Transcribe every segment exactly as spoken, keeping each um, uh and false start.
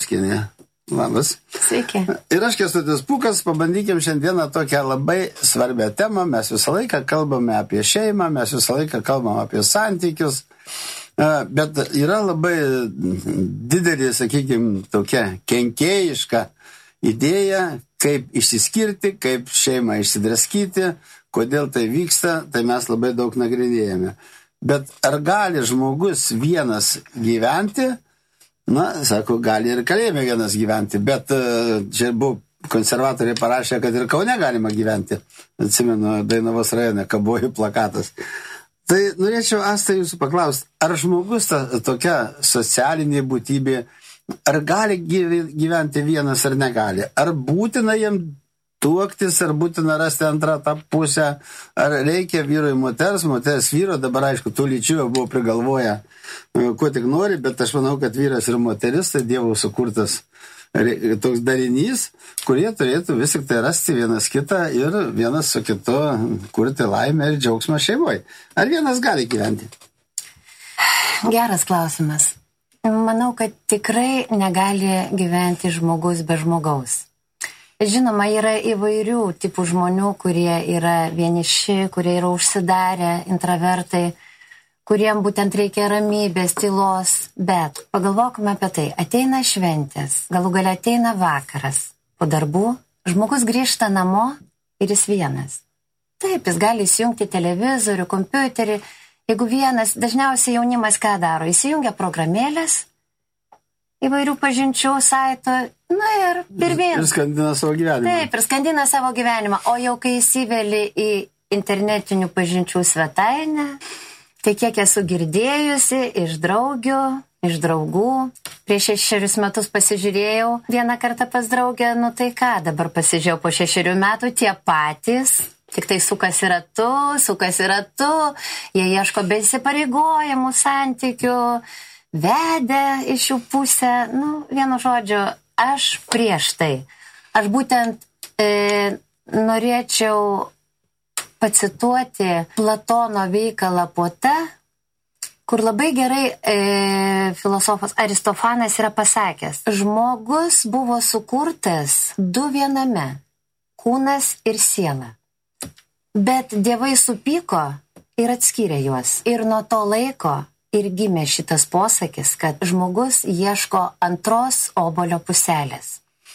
Šumskienė. Labas. Sveiki. Ir aš Kęstutis Pūkas, pabandykim šiandieną tokią labai svarbią temą. Mes visą laiką kalbame apie šeimą, mes visą laiką kalbame apie santykius, bet yra labai didelė, sakykime, tokia kenkėjiška idėja, kaip išsiskirti, kaip šeimą išsidraskyti, kodėl tai vyksta, tai mes labai daug nagrinėjame. Bet ar gali žmogus vienas gyventi? Na, sako, gali ir kalėjime vienas gyventi, bet čia buvo konservatoriai parašė, kad ir Kaune galima gyventi. Atsimenu, Dainavos rajone kabojo plakatas. Tai norėčiau, Asta, jūsų paklausti, ar žmogus ta, tokia socialinė būtybė, ar gali gyventi vienas ar negali? Ar būtina jam tuoktis, ar būtina rasti antrą tą pusę, ar reikia vyro į moters, moters vyro, dabar aišku, tų lyčių buvo prigalvoję, ko tik nori, bet aš manau, kad vyras ir moteris, tai Dievo sukurtas toks darinys, kurie turėtų vis tik tai rasti vienas kitą ir vienas su kitu kurti laimę ir džiaugsmą šeimoje. Ar vienas gali gyventi? Geras klausimas. Manau, kad tikrai negali gyventi žmogus be žmogaus. Žinoma, yra įvairių tipų žmonių, kurie yra vieniši, kurie yra užsidarę, intravertai, kuriem būtent reikia ramybės, tylos, bet pagalvokime apie tai. Ateina šventės, galų gale ateina vakaras. Po darbų žmogus grįžta namo ir jis vienas. Taip, jis gali įsijungti televizorių, kompiuterį. Jeigu vienas, dažniausiai jaunimas ką daro? Įsijungia programėlės, įvairių pažinčių saito, na ir pirmyn. Ir skandina savo gyvenimą. Taip, ir skandina savo gyvenimą. O jau kai įsiveli į internetinių pažinčių svetainę, tai kiek esu girdėjusi iš draugių, iš draugų. Prieš šešerius metus pasižiūrėjau vieną kartą pas draugę, nu tai ką, dabar pasižiūrėjau po šešerių metų tie patys, tik tai sukasi ratu, sukasi ratu, jie ieško be įsipareigojimų santykių, vedė iš jų pusę, nu, vienu žodžiu, aš prieš tai. Aš būtent e, norėčiau pacituoti Platono veikalą Puota, kur labai gerai e, filosofas Aristofanas yra pasakęs, žmogus buvo sukurtas du viename, kūnas ir siela. Bet dievai supyko ir atskyrė juos. Ir nuo to laiko ir gimė šitas posakis, kad žmogus ieško antros obuolio puselės.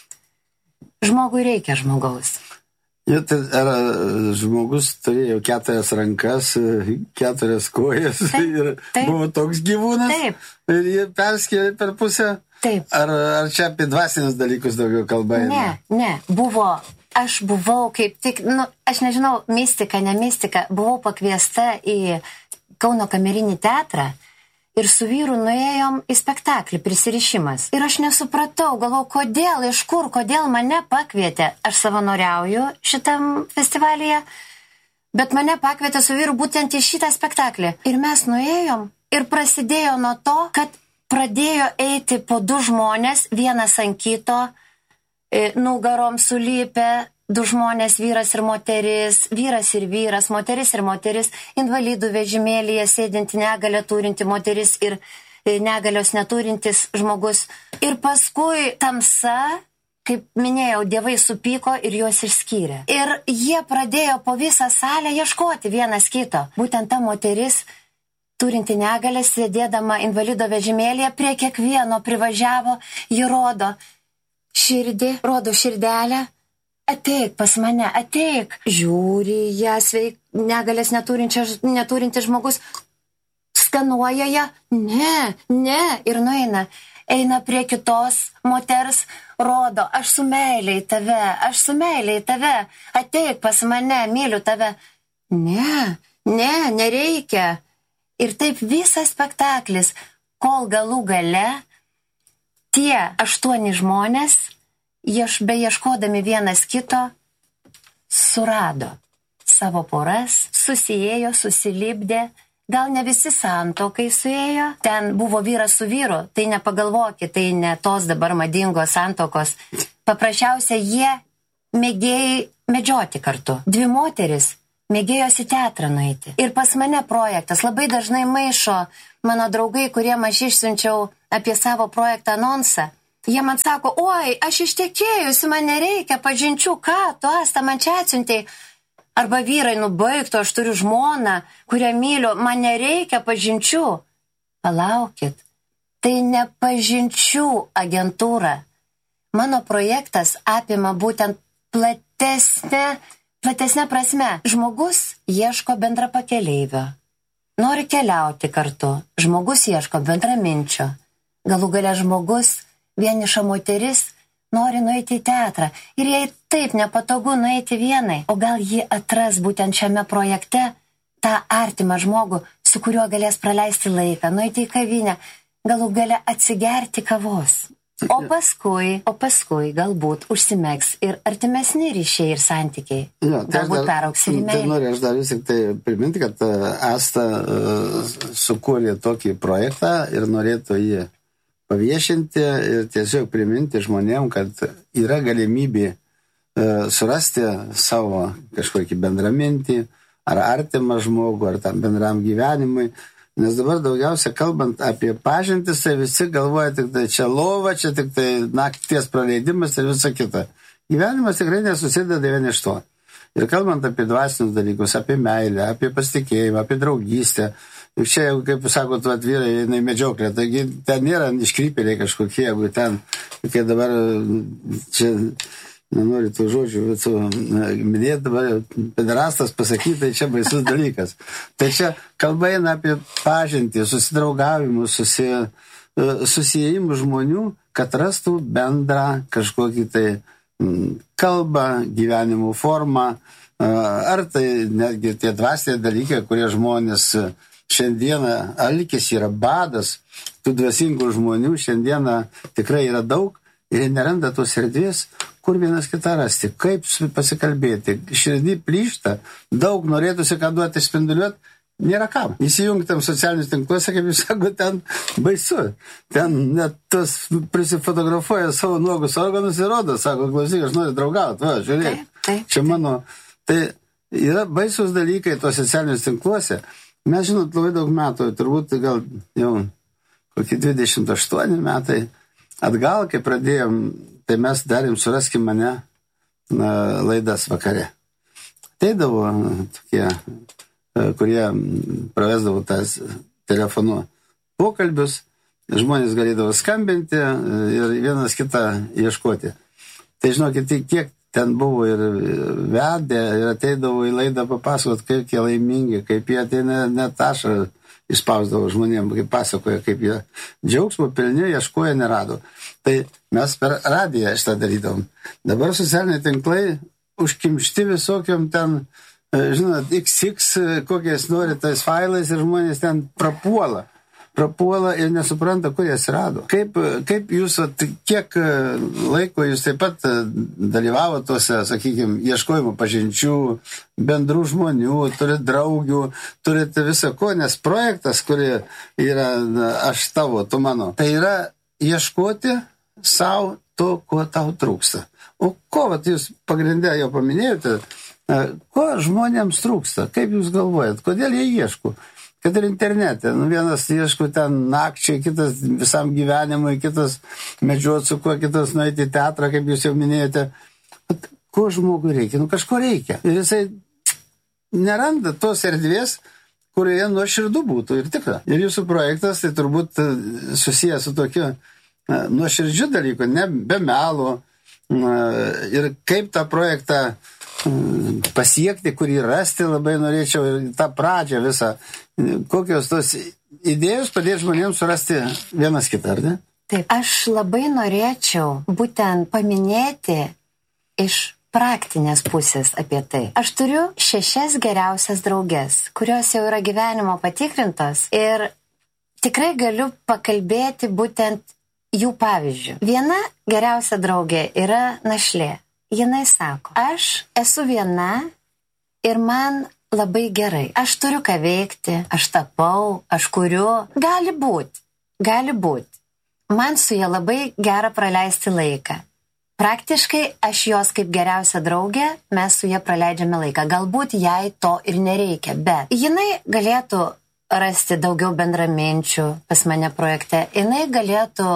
Žmogui reikia žmogaus. Ja, tai ar žmogus turėjo keturias rankas, keturias kojas taip, ir taip, buvo toks gyvūnas taip. Ir jie perskėlė per pusę? Taip. Ar, ar čia apie dvasinius dalykus daugiau kalba? Ne, ne, buvo, aš buvau kaip tik, nu, aš nežinau, mistika, ne mistika, buvau pakviesta į Kauno kamerinį teatrą ir su vyru nuėjom į spektaklį Prisirišimas. Ir aš nesupratau, galvau, kodėl, iš kur, kodėl mane pakvietė. Aš savanoriauju šitam festivalyje, bet mane pakvietė su vyru būtent į šitą spektaklį. Ir mes nuėjom ir prasidėjo nuo to, kad pradėjo eiti po du žmonės, vienas ant kito, nugarom sulypę, du žmonės, vyras ir moteris, vyras ir vyras, moteris ir moteris, invalidų vežimėlyje sėdinti, negalę turinti moteris ir negalios neturintis žmogus. Ir paskui tamsa, kaip minėjau, dievai supyko ir juos išskyrė. Ir jie pradėjo po visą salę ieškoti vienas kito. Būtent ta moteris, turinti negalę, sėdėdama invalido vežimėlyje, prie kiekvieno privažiavo, ji rodo širdį, rodo širdelę. Ateik pas mane, ateik. Žiūri ją sveik, negalės neturintis žmogus, skanuoja ją, ne, ne, ir nueina. Eina prie kitos moters, rodo, aš su meilė į tave, aš su meilė į tave, ateik pas mane, myliu tave. Ne, ne, nereikia. Ir taip visas spektaklis, kol galų gale tie aštuoni žmonės, Ieš, beieškodami vienas kito, surado savo poras, susijėjo, susilipdė, gal ne visi santuokai suėjo, ten buvo vyras su vyru, tai nepagalvokit, tai ne tos dabar madingos santuokos, paprasčiausia jie mėgėjai medžioti kartu. Dvi moteris mėgėjosi teatrą nueiti. Ir pas mane projektas labai dažnai maišo mano draugai, kuriem aš išsiunčiau apie savo projektą anonsą. Jie man sako, oi, aš ištekėjusi, man nereikia pažinčių, ką tu, Asta, man čia atsiuntei. Arba vyrai, nubaigtų, aš turiu žmoną, kurią myliu, man nereikia pažinčių. Palaukit, tai ne pažinčių agentūra. Mano projektas apima būtent platesnę, platesnę prasme. Žmogus ieško bendrapakeleivio. Nori keliauti kartu. Žmogus ieško bendraminčio. Galų gale žmogus, vieniša moteris, nori nueiti į teatrą. Ir jai taip nepatogu nueiti vienai. O gal ji atras būtent šiame projekte tą artimą žmogų, su kuriuo galės praleisti laiką, nueiti į kavinę, galų gale atsigerti kavos. O paskui, o paskui galbūt užsimegs ir artimesni ryšiai ir santykiai. Jo, tai galbūt perauks ir į meilę. Tai noriu aš dar vis tik tai priminti, kad Asta uh, sukūrė tokį projektą ir norėtų jį paviešinti ir tiesiog priminti žmonėm, kad yra galimybė uh, surasti savo kažkokį bendramintį, ar artimą žmogų, ar tam bendram gyvenimui. Nes dabar daugiausia kalbant apie pažintis, tai visi galvoja tik tai čia lova, čia tik tai nakties praleidimas ir visa kita. Gyvenimas tikrai nesusideda vien iš to. Ir kalbant apie dvasinius dalykus, apie meilę, apie pasitikėjimą, apie draugystę. Ir čia, jeigu, kaip sakot, atvyrai eina į medžioklę, taigi ten nėra iškrypėliai kažkokie, jeigu ten, kai dabar čia... Nenori tų žodžių, bet su minėt dabar pederastas pasakyti, tai čia baisus dalykas. Tai čia kalba eina apie pažintį, susidraugavimus, susi, susijimų žmonių, kad rastų bendrą kažkokį tai kalbą, gyvenimo formą, ar tai netgi tie dvasiniai dalykai, kurie žmonės šiandieną alkis yra badas, tų dvasingų žmonių šiandieną tikrai yra daug ir neranda tos erdvės, kur vienas kitą rasti, kaip pasikalbėti. Širdį plyšta, daug norėtųsi ką duoti spinduliuoti, nėra kam. Įsijungtam socialinius tinkluose, kaip jūs sako, ten baisu. Ten net tas prisifotografuoja savo nuogus organus ir rodo, sako, klausyk, aš noriu draugauti, va, žiūrėk, taip, taip. Čia mano. Tai yra baisus dalykai tos socialinius tinkluose. Mes žinot, labai daug metų, turbūt gal jau kokie dvidešimt aštuoni metai atgal, kai pradėjom, tai mes darėm Suraskim mane na, laidas vakare. Ateidavo tokie, kurie pravesdavo tas telefonu pokalbius, žmonės galėdavo skambinti ir vienas kitą ieškoti. Tai žinokit, kiek ten buvo ir vedė, ir ateidavo į laidą papasakot, kaip jie laimingi, kaip jie ateina net ašarą išspausdavo žmonėm, kaip pasakoja, kaip jie džiaugsmo pilni, ieškoja, nerado. Tai mes per radiją šitą darydavom. Dabar socialiniai tinklai užkimšti visokiam ten, žinot, iks iks, kokiais nori tais failais ir žmonės ten prapuola. Prapuola ir nesupranta, kur jie atsirado. Kaip, kaip jūs, kiek laiko jūs taip pat dalyvavo tose, sakykime, ieškojimo pažinčių, bendrų žmonių, turit draugių, turit viso ko, nes projektas, kuri yra aš tavo, tu mano, tai yra ieškoti savo to, ko tau trūksta. O ko, vat, jūs pagrindę jau paminėjote, ko žmonėms trūksta, kaip jūs galvojat, kodėl jie ieško? Kad ir internete, nu, vienas ieško ten nakčiai, kitas visam gyvenimui, kitas medžiuot su kuo, kitas nueiti į teatrą, kaip jūs jau minėjote. Bet ko žmogui reikia? Nu, kažko reikia. Ir jisai neranda tos erdvės, kurioje nuoširdų būtų ir tikra. Ir jūsų projektas tai turbūt susijęs su tokiu nuoširdžiu dalyku, ne be melo. Ir kaip tą projektą pasiekti, kurį rasti, labai norėčiau ir tą pradžią visą. Kokios tos idėjos padėti žmonėms surasti vienas kitą, ar ne? Taip, aš labai norėčiau būtent paminėti iš praktinės pusės apie tai. Aš turiu šešias geriausias draugės, kurios jau yra gyvenimo patikrintos ir tikrai galiu pakalbėti būtent jų pavyzdžių. Viena geriausia draugė yra našlė. Jinai sako, aš esu viena ir man labai gerai. Aš turiu ką veikti, aš tapau, aš kuriu. Gali būti, gali būti. Man su ja labai gera praleisti laiką. Praktiškai aš jos kaip geriausia draugė, mes su ja praleidžiame laiką. Galbūt jai to ir nereikia, bet jinai galėtų rasti daugiau bendraminčių pas mane projekte. Jinai galėtų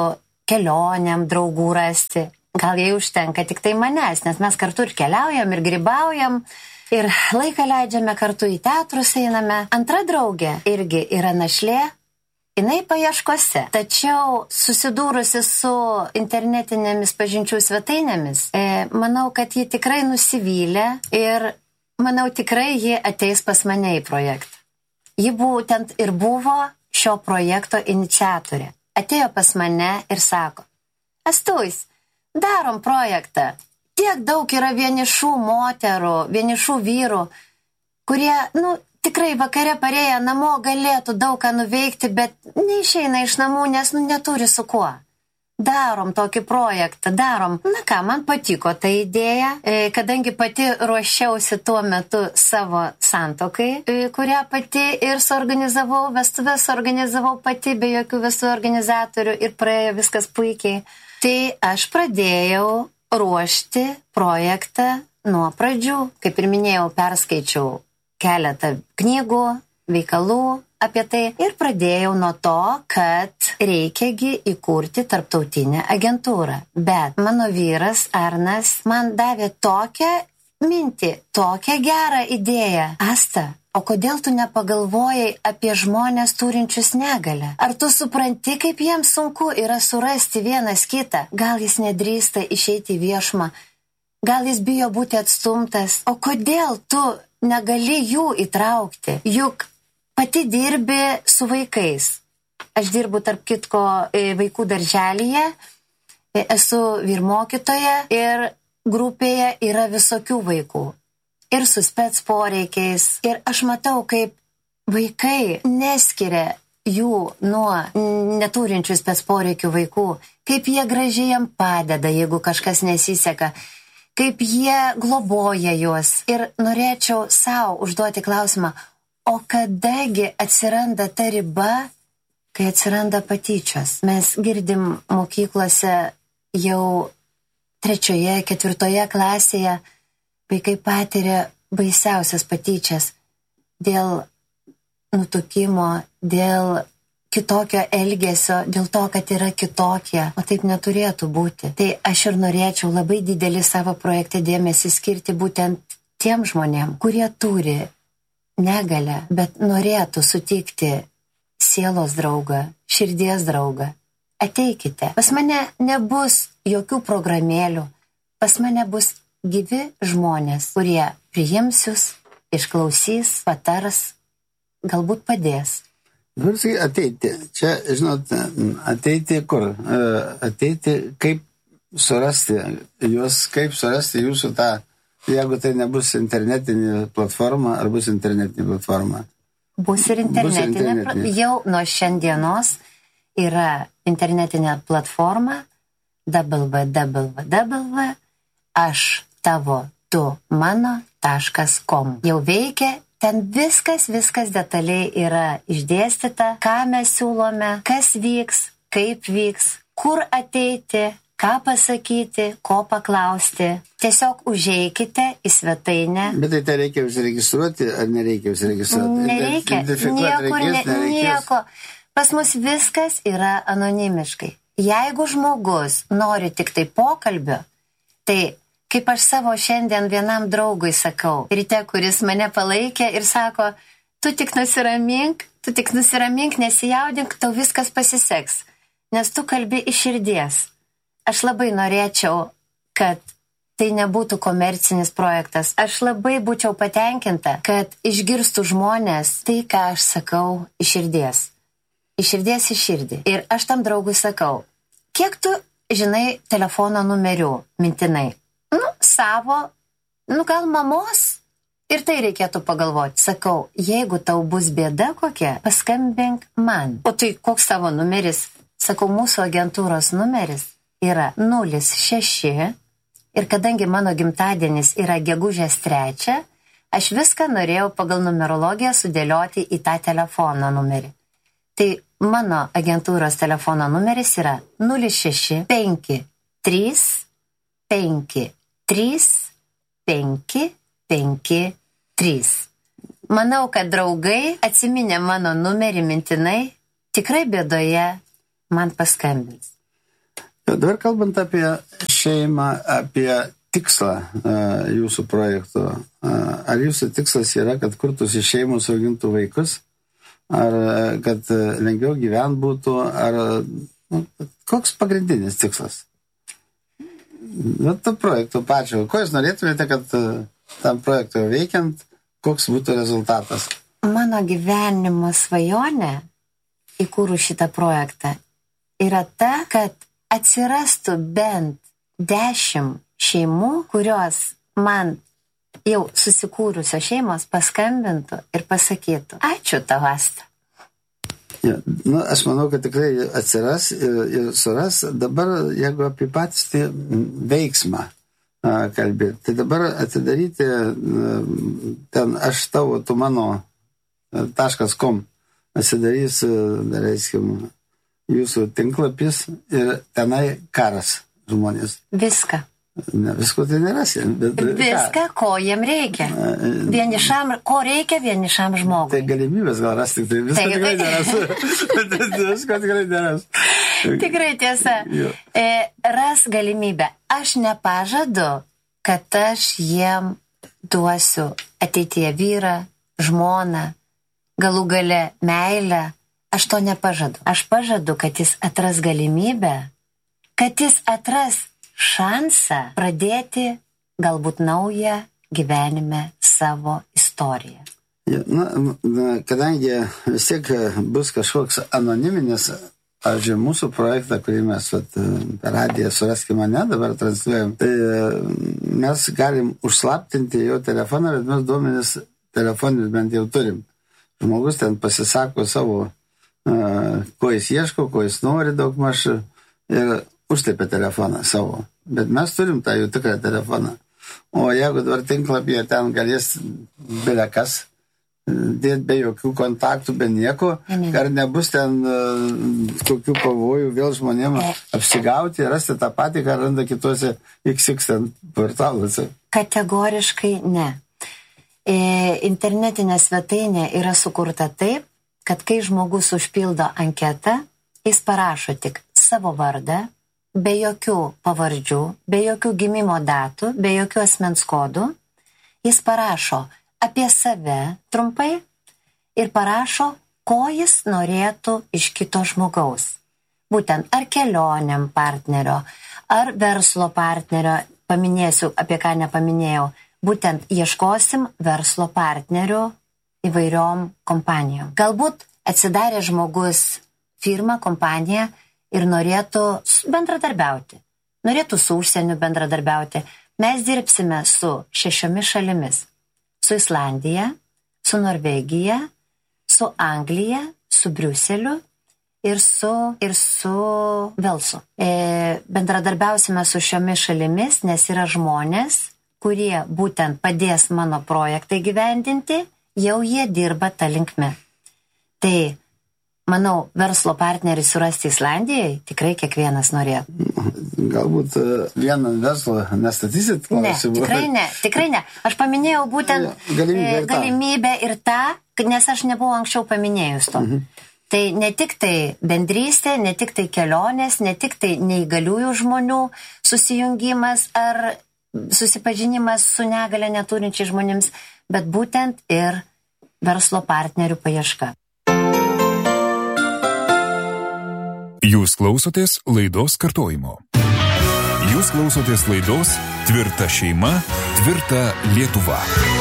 kelionėm draugų rasti. Gal jai užtenka tik tai manęs, nes mes kartu ir keliaujam, ir grybaujam, ir laiką leidžiame kartu, į teatrus einame. Antra draugė irgi yra našlė, jinai paieškose. Tačiau susidūrusi su internetinėmis pažinčių svetainėmis, e, manau, kad ji tikrai nusivylė ir manau, tikrai ji ateis pas mane į projektą. Ji būtent ir buvo šio projekto iniciatorė. Atėjo pas mane ir sako, Astuis, darom projektą. Tiek daug yra vienišų moterų, vienišų vyrų, kurie, nu, tikrai vakare parėję namo galėtų daug ką nuveikti, bet neišeina iš namų, nes, nu, neturi su kuo. Darom tokį projektą, darom. Na ką, man patiko ta idėja, kadangi pati ruošiausi tuo metu savo santuokai, kurią pati ir suorganizavau, vestuvės suorganizavau pati, be jokių vestuvių organizatorių ir praėjo viskas puikiai. Tai aš pradėjau ruošti projektą nuo pradžių. Kaip ir minėjau, perskaičiau keletą knygų, veikalų apie tai ir pradėjau nuo to, kad reikiagi įkurti tarptautinę agentūrą. Bet mano vyras Arnas man davė tokią mintį, tokią gerą idėją. Asta, o kodėl tu nepagalvojai apie žmonės turinčius negalią? Ar tu supranti, kaip jiems sunku yra surasti vienas kitą? Gal jis nedrįsta išeiti į viešumą? Gal jis bijo būti atstumtas? O kodėl tu negali jų įtraukti? Juk pati dirbi su vaikais. Aš dirbu tarp kitko vaikų darželyje, esu vyrmokytoja ir grupėje yra visokių vaikų. Ir su spec poreikiais. Ir aš matau, kaip vaikai neskiria jų nuo neturinčių spec poreikių vaikų, kaip jie gražiai jam padeda, jeigu kažkas nesiseka, kaip jie globoja juos. Ir norėčiau savo užduoti klausimą, o kadagi atsiranda ta riba, kai atsiranda patyčios? Mes girdim mokyklose jau trečioje, ketvirtoje klasėje, vaikai patiria baisiausias patyčias dėl nutukimo, dėl kitokio elgesio, dėl to, kad yra kitokie, o taip neturėtų būti. Tai aš ir norėčiau labai didelį savo projektą dėmesį skirti būtent tiem žmonėm, kurie turi negalę, bet norėtų sutikti sielos draugą, širdies draugą. Ateikite. Pas mane nebus jokių programėlių. Pas mane bus gyvi žmonės, kurie priims jūs, išklausys, patars, galbūt padės. Dabar sakai, ateiti. Čia, žinot, ateiti kur? Ateiti, kaip surasti juos, kaip surasti jūsų tą, jeigu tai nebus internetinė platforma, ar bus internetinė platforma? Bus ir internetinė. Bus ir internetinė. Jau nuo šiandienos yra internetinė platforma w w w aš tavo tu mano taškas com. Jau veikia, ten viskas, viskas detaliai yra išdėstyta, ką mes siūlome, kas vyks, kaip vyks, kur ateiti, ką pasakyti, ko paklausti. Tiesiog užeikite į svetainę. Bet tai tai reikia užsiregistruoti, ar nereikia užsiregistruoti? Nereikia, niekur, ne, nieko. Pas mus viskas yra anonimiškai. Jeigu žmogus nori tik tai pokalbio, tai kaip aš savo šiandien vienam draugui sakau, ryte, kuris mane palaikė ir sako, tu tik nusiramink, tu tik nusiramink, nesijaudink, tau viskas pasiseks, nes tu kalbi iš širdies. Aš labai norėčiau, kad tai nebūtų komercinis projektas. Aš labai būčiau patenkinta, kad išgirstų žmonės tai, ką aš sakau iš širdies. Iš širdies į širdį. Ir aš tam draugui sakau, kiek tu žinai telefono numerių mintinai? Nu, savo, nu gal mamos. Ir tai reikėtų pagalvoti. Sakau, jeigu tau bus bėda kokia, paskambink man. O tai koks tavo numeris? Sakau, mūsų agentūros numeris yra nulis šeši ir kadangi mano gimtadienis yra gegužės trečią, aš viską norėjau pagal numerologiją sudėlioti į tą telefono numerį. Tai mano agentūros telefono numeris yra nulis šeši penki trys penki trys penki penki trys. Manau, kad draugai atsiminę mano numerį mintinai, tikrai bėdoje man paskambins. Dabar kalbant apie šeimą, apie tikslą jūsų projekto, ar jūsų tikslas yra, kad kurtųsi šeimos augintų vaikus, ar kad lengviau gyvent būtų, ar nu, koks pagrindinis tikslas? Nu, to projekto pačio. Ko jūs norėtumėte, kad tam projektui veikiant, koks būtų rezultatas? Mano gyvenimo svajonė, įkūrus šitą projektą, yra ta, kad atsirastų bent dešimt šeimų, kurios man jau susikūrusios šeimos paskambintų ir pasakytų, ačiū tau, Asta. Ja, nu, aš manau, kad tikrai atsiras ir, ir suras. Dabar, jeigu apie patys tai veiksmą a, kalbėti, tai dabar atidaryti a, ten aš tavo, tu mano taškas kom atsidarys, reiškim, jūsų tinklapis ir tenai karas žmonės. Viską. Ne, visko tai nerasi. Bet viską, ko jiem reikia. Vienišam, ko reikia vienišam žmogui. Tai galimybės gal rasti, tai visko tai... tikrai nerasi. Visko tikrai nerasi. Tikrai tiesa. E, ras galimybę. Aš nepažadu, kad aš jiem duosiu ateityje vyrą, žmoną, galų gale meilę. Aš to nepažadu. Aš pažadu, kad jis atras galimybę, kad jis atras šansą pradėti galbūt naują gyvenime savo istoriją. Ja, na, na, kadangi vis tiek bus kažkoks anoniminis, pavyzdžiui, mūsų projektą, kurį mes vat, per radiją Suraskime mane dabar transliuojam, tai mes galim užslaptinti jo telefoną, bet mes duomenis telefoninius bent jau turim. Žmogus ten pasisako savo, uh, ko jis ieško, ko jis nori daugmaž ir užtepė telefoną savo, bet mes turim tą jų tikrą telefoną. O jeigu dabar tinklapyje ten galės belekas dėti be jokių kontaktų, be nieko, ne. Ar nebus ten uh, kokių pavojų vėl žmonėms apsigauti, rasti tą patį, ką randa kitose iks iks ten portaluose? Kategoriškai ne. E, internetinė svetainė yra sukurta taip, kad kai žmogus užpildo anketą, jis parašo tik savo vardą, be jokių pavardžių, be jokių gimimo datų, be jokių asmens kodų. Jis parašo apie save trumpai ir parašo, ko jis norėtų iš kito žmogaus. Būtent ar kelioniam partnerio, ar verslo partnerio, paminėsiu, apie ką nepaminėjau, būtent ieškosim verslo partnerių įvairiom kompanijom. Galbūt atsidarė žmogus firmą, kompaniją, ir norėtų bendradarbiauti. Norėtų su užsieniu bendradarbiauti. Mes dirbsime su šešiomis šalimis. Su Islandija, su Norvegija, su Anglija, su Briuseliu ir su, ir su Velsu. E, bendradarbiausime su šiomis šalimis, nes yra žmonės, kurie būtent padės mano projektą įgyvendinti, jau jie dirba tą linkme. Tai manau, verslo partnerį surasti Islandijai tikrai kiekvienas norėtų. Galbūt vieną verslo nestatysit klausimų? Ne, tikrai ne, tikrai ne. Aš paminėjau būtent galimybę ir, galimybę ir tą, nes aš nebuvau anksčiau paminėjus to. Mhm. Tai ne tik tai bendrystė, ne tik tai kelionės, ne tik tai neįgaliųjų žmonių susijungimas ar susipažinimas su negale neturinčiai žmonėms, bet būtent ir verslo partnerių paieška. Jūs klausotės laidos kartojimo. Jūs klausotės laidos Tvirta šeima, tvirta Lietuva.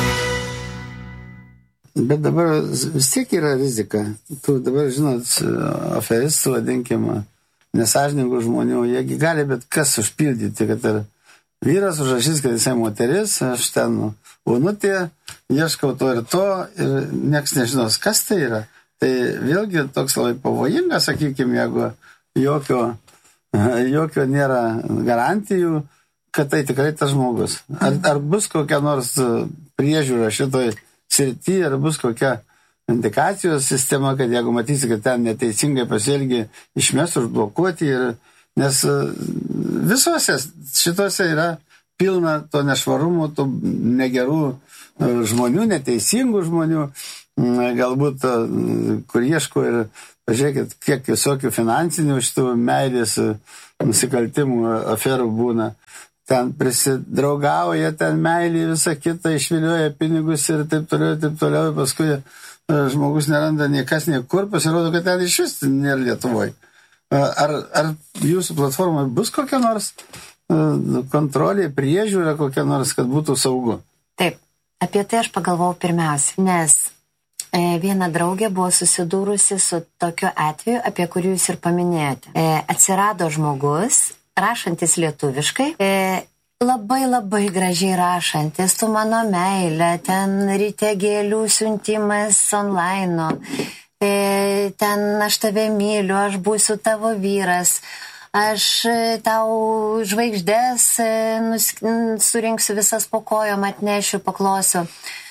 Bet dabar vis tiek yra rizika. Tu dabar, žinot, aferistų, vadinkim, nesąžiningų žmonių, jiegi gali bet kas užpildyti, kad ir vyras užrašys, kad jisai moteris, aš ten unutė, ieškau to ir to ir nieks nežinos, kas tai yra. Tai vėlgi toks labai pavojingas, sakykime, jeigu jokio, jokio nėra garantijų, kad tai tikrai tas žmogus. Ar, ar bus kokia nors priežiūra šitoj srity, ar bus kokia indikacijos sistema, kad jeigu matysi, kad ten neteisingai pasielgi, išmes užblokuoti. Ir, nes visose šitose yra pilna to nešvarumo, to negerų žmonių, neteisingų žmonių, galbūt, kur ieško ir pažiūrėkit, kiek visokių finansinių šitų meilės nusikaltimų, aferų būna. Ten prisidraugauja, ten meilį visą kitą, išvilioja pinigus ir taip toliau, taip toliau. Paskui žmogus neranda niekas niekur, pasirodo, kad ten iš vis nėra Lietuvoje. Ar, ar jūsų platformoje bus kokia nors kontrolė, priežiūra kokia nors, kad būtų saugu? Taip, apie tai aš pagalvojau pirmiausia, nes e, viena draugė buvo susidūrusi su tokiu atveju, apie kurį jūs ir paminėjote. E, atsirado žmogus, rašantis lietuviškai, e, labai labai gražiai rašantis, tu mano meilė, ten ryte gėlių siuntimas online, e, ten aš tave myliu, aš būsiu tavo vyras, aš tau žvaigždės nus, surinksiu visas po kojom, atnešiu, paklosiu.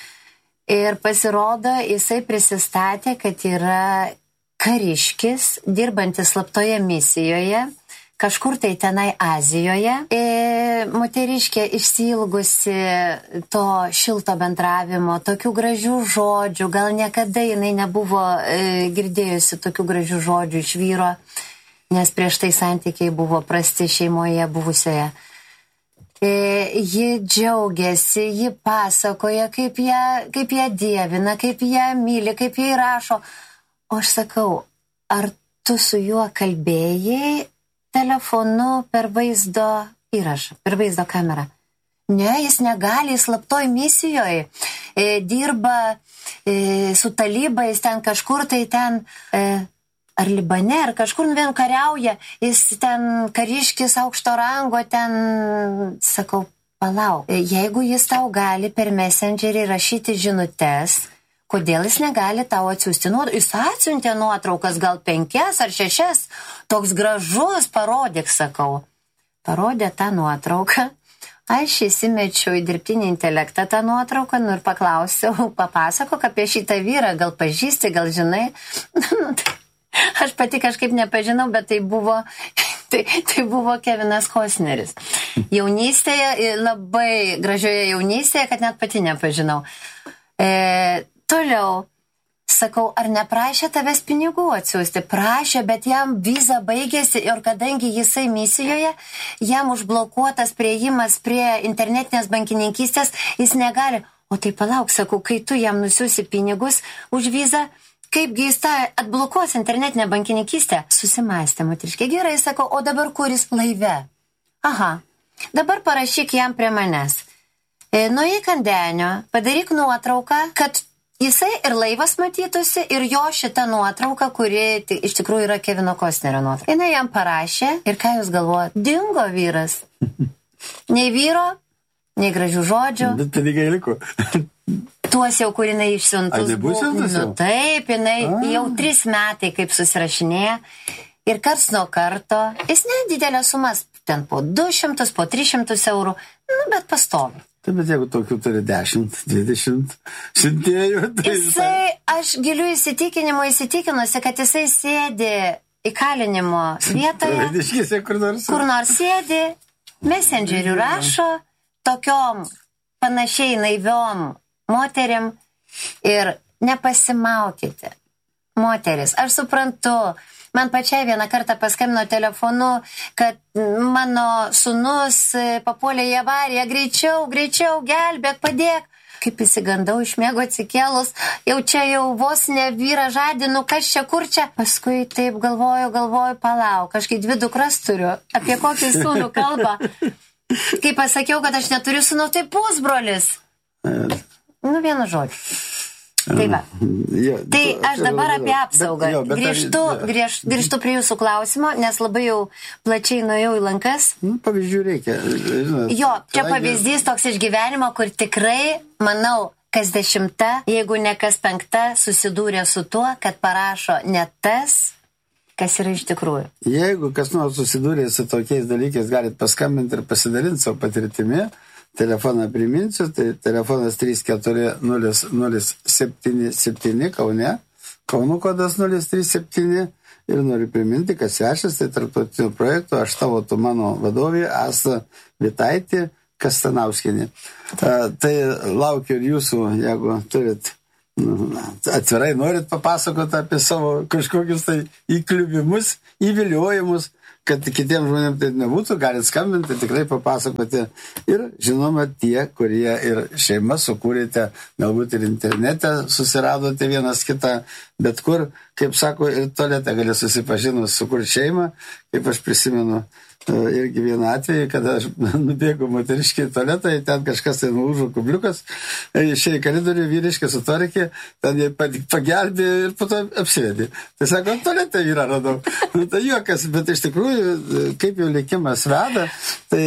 Ir pasirodo, jisai prisistatė, kad yra kariškis, dirbantis slaptoje misijoje, kažkur tai tenai Azijoje. E, moteriškė išsiilgusi to šilto bendravimo, tokių gražių žodžių, gal niekada jinai nebuvo e, girdėjusi tokių gražių žodžių iš vyro, nes prieš tai santykiai buvo prasti šeimoje buvusioje. E, ji džiaugiasi, ji pasakoja, kaip ją, kaip ją dievina, kaip ją myli, kaip jai rašo. O aš sakau, ar tu su juo kalbėjai telefonu per vaizdo įrašą, per vaizdo kamerą? Ne, jis negali, jis slaptoj misijoje, e, dirba e, su talybais, ten kažkur tai ten, e, ar Libane, ar kažkur vien kariauja, jis ten kariškis aukšto rango, ten, sakau, palauk, jeigu jis tau gali per Messengerį rašyti žinutes, kodėl jis negali tau atsiųsti nuotraukas? Jis atsiuntė nuotraukas gal penkias ar šešias, toks gražus, parodyk, sakau. Parodė tą nuotrauką, aš įsimečiau į dirbtinį intelektą tą nuotrauką, nu ir paklausiau, papasakok apie šitą vyrą, gal pažįsti, gal žinai. Aš pati kažkaip nepažinau, bet tai buvo, tai, tai buvo Kevinas Costneris. Jaunystėje, labai gražioje jaunystėje, kad net pati nepažinau. E, Toliau, sakau, ar neprašė tavęs pinigų atsiųsti? Prašė, bet jam viza baigėsi ir kadangi jisai misijoje, jam užblokuotas priėjimas prie internetinės bankininkystės, jis negali. O tai palauk, sakau, kai tu jam nusiųsi pinigus už vizą, kaipgi jis tą atblokuos internetinę bankininkystę? Susimąstė, moteriškė. Gerai, sakau, o dabar kuris laive? Aha, dabar parašyk jam prie manęs. E, nueik ant denio, padaryk nuotrauką, kad jisai ir laivas matytųsi, ir jo šita nuotrauka, kuri tai, iš tikrųjų yra Kevino Costnerio nuotrauka. Jis jam parašė ir ką jūs galvojate? Dingo vyras. Nei vyro, nei gražių žodžių. Bet pinigai liko. Tuos jau, kur jinai išsiuntus. Nu, taip, jinai A. jau tris metai kaip susirašinėja. Ir karts nuo karto, jis nedidelė sumas, ten po du šimtus, po tris šimtus eurų, nu, bet pastovi. Taip, bet jeigu tokių turi dešimt, dvidešimt siuntėjų, tai... Jisai, aš giliu įsitikinimu įsitikinusi, kad jisai sėdi įkalinimo vietoje, kur nors. kur nors sėdi, Messengeriu rašo, tokiom panašiai naiviom moteriam ir nepasimaukite. Moteris, aš suprantu, man pačiai vieną kartą paskambino telefonu, kad mano sūnus papuolė į avariją, greičiau, greičiau, gelbėk, padėk. Kaip įsigandau iš miego atsikėlus, jau čia jau vos ne vyrą žadinu, kas čia, kur čia. Paskui taip galvoju, galvoju, palauk, kažkaip dvi dukras turiu, apie kokį sūnų kalbą. Kai pasakiau, kad aš neturiu sūnų, tai pusbrolis. Nu, vienu žodžiu. Tai va. Ja, tai aš dabar apie apsaugą. Bet, jo, bet grįžtu, ar... grįž, grįžtu prie jūsų klausimo, nes labai jau plačiai nuėjau į lankas. Nu, pavyzdžių reikia. Žinot, jo, čia kadangi... pavyzdys toks iš gyvenimo, kur tikrai, manau, kas dešimta, jeigu ne kas penkta, susidūrė su tuo, kad parašo ne tas, kas yra iš tikrųjų. Jeigu kas nors susidūrė su tokiais dalykais, galit paskambinti ir pasidalinti savo patirtimi. Telefoną priminsiu, tai telefonas trys keturi nulis nulis septyni septyni Kaune, Kauno kodas nulis trys septyni ir noriu priminti, kad svečias tai tarptautinių projektų, aš tavo tu mano vadovė, Asta Vitaitė Kastanauskienė. Tai laukiu ir jūsų, jeigu turit atvirai norit papasakoti apie savo kažkokius tai įkliuvimus, įviliojimus, kad kitiems žmonėms tai nebūtų, galit skambinti, tikrai papasakoti. Ir žinoma, tie, kurie ir šeimą sukūrėte, galbūt ir internete susiradote vienas kitą, bet kur, kaip sako, ir tualete gali susipažinus sukurti šeimą, kaip aš prisimenu irgi vieną atvejį, kada aš nubėgu moteriškai į tualetą, ten kažkas tai nulūžo kubliukas, išėjo į koridorių, vyriškai sutvarkė, ten jie pagelbė ir po to apsivedė. Tai sako, tualete vyrą radau. Nu, tai juokas, bet iš tikrųjų, kaip jau likimas veda, tai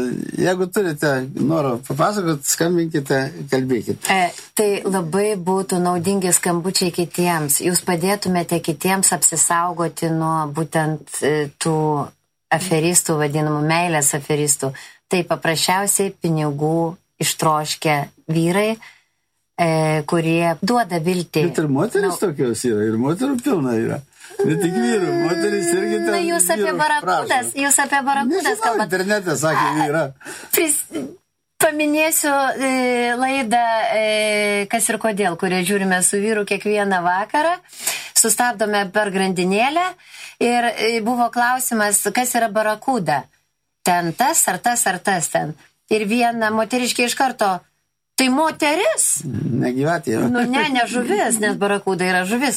jeigu turite noro papasakot, skambinkite, kalbėkite. E, tai labai būtų naudingi skambučiai kitiems. Jūs padėtumėte kitiems apsisaugoti nuo būtent e, tų aferistų, vadinamų meilės aferistų. Tai paprasčiausiai pinigų ištroškę vyrai, e, kurie duoda viltį. Bet ir moteris nu, tokios yra, ir moterų pilna yra. Ne tik vyrų, moteris irgi ten. Na, jūs apie barakudas, jūs apie barakudas kalbate. Internete sakė, yra. Pris... Paminėsiu e, laidą e, Kas ir kodėl, kurią žiūrime su vyru kiekvieną vakarą. Sustabdome per grandinėlę ir e, buvo klausimas, kas yra barakuda. Ten tas ar tas ar tas ten. Ir viena moteriškė iš karto, tai moteris. Negyvatė. Nu ne, ne žuvis, nes barakuda yra žuvis.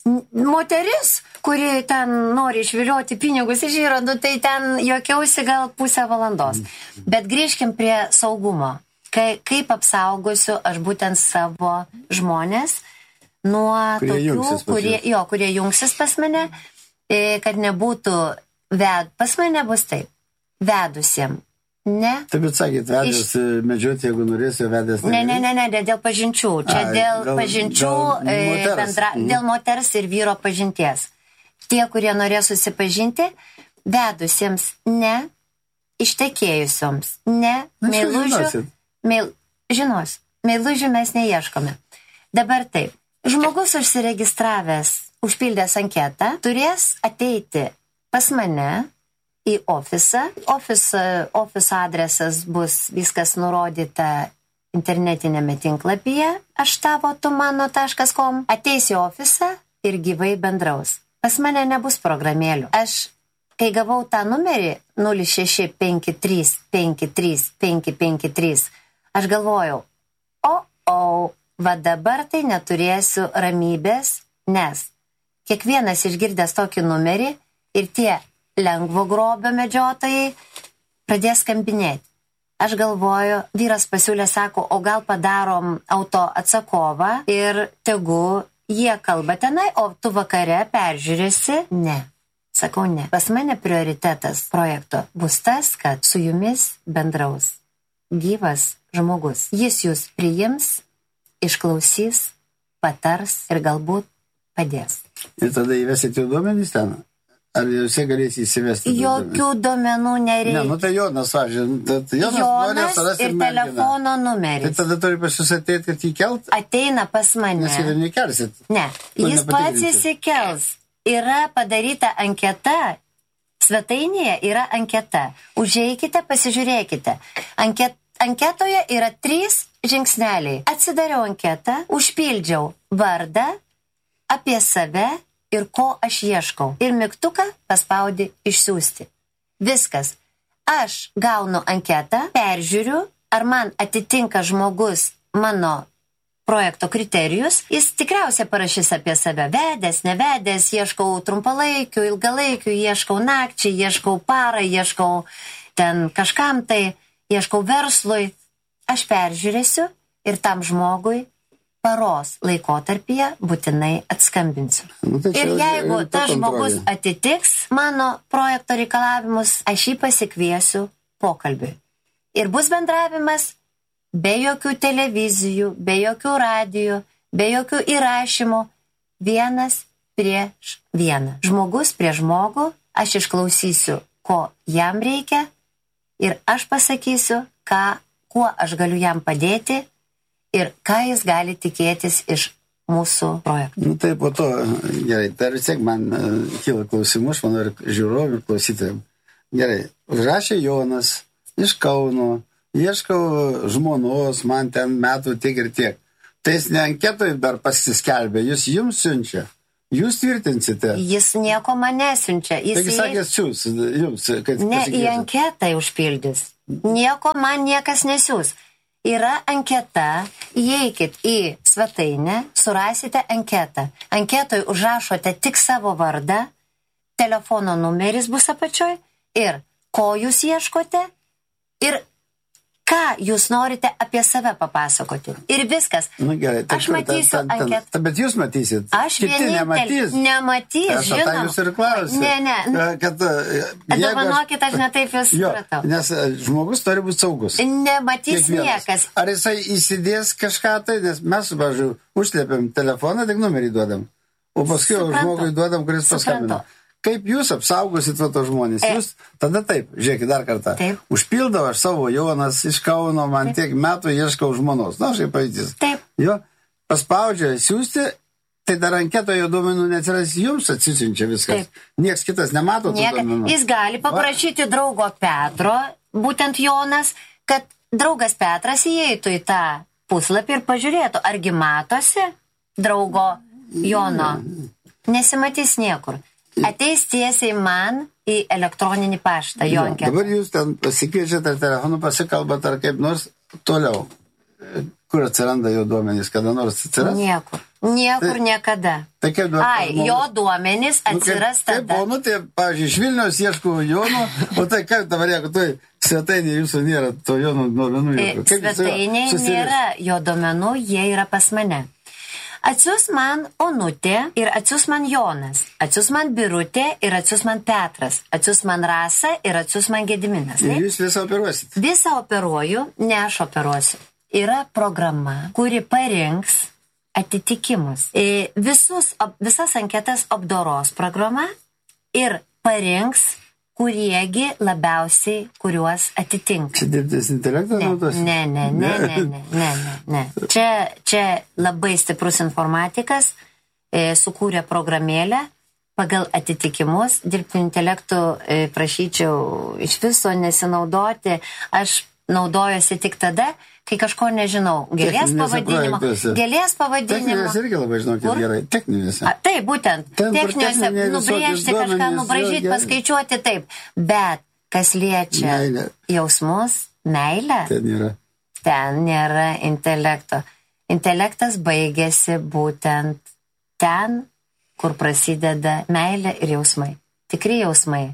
Moteris, kuri ten nori išvilioti pinigus iš vyro, nu, tai ten jokiausi gal pusę valandos. Bet grįžkim prie saugumo. Kai, kaip apsaugosiu aš būtent savo žmonės nuo kurie tokių, kurie, jo, kurie jungsis pas mane, kad nebūtų ved, pas mane bus taip, vedusiem. Ne. Taip, bet sakėt, vedęs Iš... medžioti, jeigu norėsiu, vedęs. Ne, ne, ne, ne, dėl pažinčių. Čia A, dėl gal, pažinčių, gal moters. Bendra, mm. dėl moters ir vyro pažinties. Tie, kurie norės susipažinti, vedusiems ne, ištekėjusioms ne, meilužių, meil, žinos, meilužių mes neieškome. Dabar taip, žmogus užsiregistravęs, užpildęs anketą, turės ateiti pas mane į ofisą. Office, office adresas bus viskas nurodyta internetinėme tinklapyje aš tavo tu mano taškas com. Ateis į ofisą ir gyvai bendraus. Pas mane nebus programėlių. Aš, kai gavau tą numerį nulis šeši penki trys penki trys penki penki trys, aš galvojau, o, o, va dabar tai neturėsiu ramybės, nes kiekvienas išgirdęs tokį numerį ir tie lengvo grobio medžiotojai pradės skambinėti. Aš galvoju, vyras pasiūlė, sako, o gal padarom auto atsakovą ir tegu jie kalba tenai, o tu vakare peržiūrėsi? Ne. Sakau, ne. Pas mane prioritetas projekto bus tas, kad su jumis bendraus gyvas žmogus. Jis jūs priims, išklausys, patars ir galbūt padės. Ir tada įvesit jų duomenys ten? Ar jūs galės įsivesti? Jokių duomenų nereikia. Ne, nu tai Jonas, važiuoju. Jonas, Jonas ir, ir telefono numeris. Tai tada turi pas jūs ateiti, kad jį kelt? Ateina pas mane. Nes ir nekelsit. Ne, jis pats įsikels. Yra padaryta anketa, svetainėje yra anketa. Užeikite, pasižiūrėkite. Anket, anketoje yra trys žingsneliai. Atsidariau anketą, užpildžiau vardą, apie save ir ko aš ieškau. Ir mygtuką paspaudi išsiųsti. Viskas. Aš gaunu anketą, peržiūriu, ar man atitinka žmogus mano projekto kriterijus. Jis tikriausiai parašys apie save. Vedęs, nevedęs, ieškau trumpalaikių, ilgalaikių, ieškau nakčiai, ieškau parą, ieškau ten kažkam tai, ieškau verslui. Aš peržiūrėsiu ir tam žmogui paros laikotarpyje būtinai atskambinsiu. Nu, tai ir jeigu tas žmogus atitiks mano projekto reikalavimus, aš jį pasikviesiu pokalbiui. Ir bus bendravimas be jokių televizijų, be jokių radijų, be jokių įrašymų, vienas prieš vieną. Žmogus prie žmogų, aš išklausysiu, ko jam reikia ir aš pasakysiu, ką, kuo aš galiu jam padėti ir ką jis gali tikėtis iš mūsų projektų. Nu tai po to, gerai, dar vis tiek man uh, kyla klausimų, aš manau ir žiūrovų, ir klausytojams. Gerai, užrašė Jonas iš Kauno, ieškau žmonos, man ten metų tiek ir tiek. Tai jis ne anketoj dar pasiskelbė, jis jums siunčia. Jūs tvirtinsite. Jis nieko man nesiunčia. Jis Taigi sakės siūs, jums, kad ne, į pasikviečia. anketą užpildys. Nieko man niekas nesiūs. Yra anketa, įeikit į svetainę, surasite anketą. Anketoj užrašote tik savo vardą, telefono numeris bus apačioj ir ko jūs ieškote ir ką jūs norite apie save papasakoti. Ir viskas. Nu, gerai, aš matysiu anketą. Bet jūs matysit. Aš vienintelį. Nematys, aš žinoma. Aš jūs ir klausiu. Ne, ne. Kad, Dovanokit, aš netaip jūs supratau. Nes žmogus turi būti saugus. Nematys Kiekvienas. Niekas. Ar jisai įsidės kažką tai, nes mes, pavyzdžiui, užslėpiam telefoną, tik numerį duodam. O paskui žmogui duodam, kuris paskambino. Kaip jūs apsaugosit va tos žmonės? E. Jūs tada taip, žiūrėkit dar kartą. Taip. Užpildau aš savo Jonas iš Kauno, man taip. Tiek metų ieškau žmonos. Na, šiaip pavyzdys. Taip. Jo, paspaudžia siūsti, tai dar anketoje duomenų neatsiras, jums atsisiunčia viskas. Taip. Niekas kitas nemato tų duomenų. Jis gali paprašyti va. Draugo Petro, būtent Jonas, kad draugas Petras įeitų į tą puslapį ir pažiūrėtų, argi matosi draugo Jono. Nesimatys niekur. Ateis tiesiai man į elektroninį paštą, jo anketą. Dabar jūs ten pasikviečiate ar telefonu pasikalbate ar kaip nors toliau. Kur atsiranda jo duomenys, kada nors atsiras? Niekur. Niekur tai, niekada. Tai kaip duomenys? Ai, jo duomenys atsiras nu, kaip, tada. Kaip, nu, tai, pavyzdžiui, iš Vilniaus ieškau Jono, o tai kaip dabar, jeigu tai svetainė jūsų nėra, to Jono duomenų jokių. Svetainė nėra jo duomenų, jie yra pas mane. Atsius man Onutė ir atsius man Jonas, atsius man Birutė ir atsius man Petras, atsius man Rasa ir atsius man Gediminas. Ir jūs visą operuosit? Visą operuoju, ne aš operuosiu. Yra programa, kuri parinks atitikimus. Visus, visas anketas apdoros programa ir parinks, kuriegi labiausiai, kuriuos atitinka. Čia dirbtinis intelektas naudos? Ne, ne, ne, ne, ne, ne, ne, ne. Čia, čia labai stiprus informatikas e, sukūrė programėlę pagal atitikimus. Dirbtiniu intelektu e, prašyčiau iš viso nesinaudoti. Aš naudojuosi tik tada, kai kažko nežinau. Gėlės pavadinimo. Gėlės pavadinimo. Techninės irgi labai žinokit gerai. Techninėse. A, taip, būtent. Ten, techninėse nubrėžti kažką, nubražyti, paskaičiuoti taip. Bet kas liečia meilė. Jausmus, meilę, ten nėra. Ten nėra intelekto. Intelektas baigėsi būtent ten, kur prasideda meilė ir jausmai. Tikri jausmai.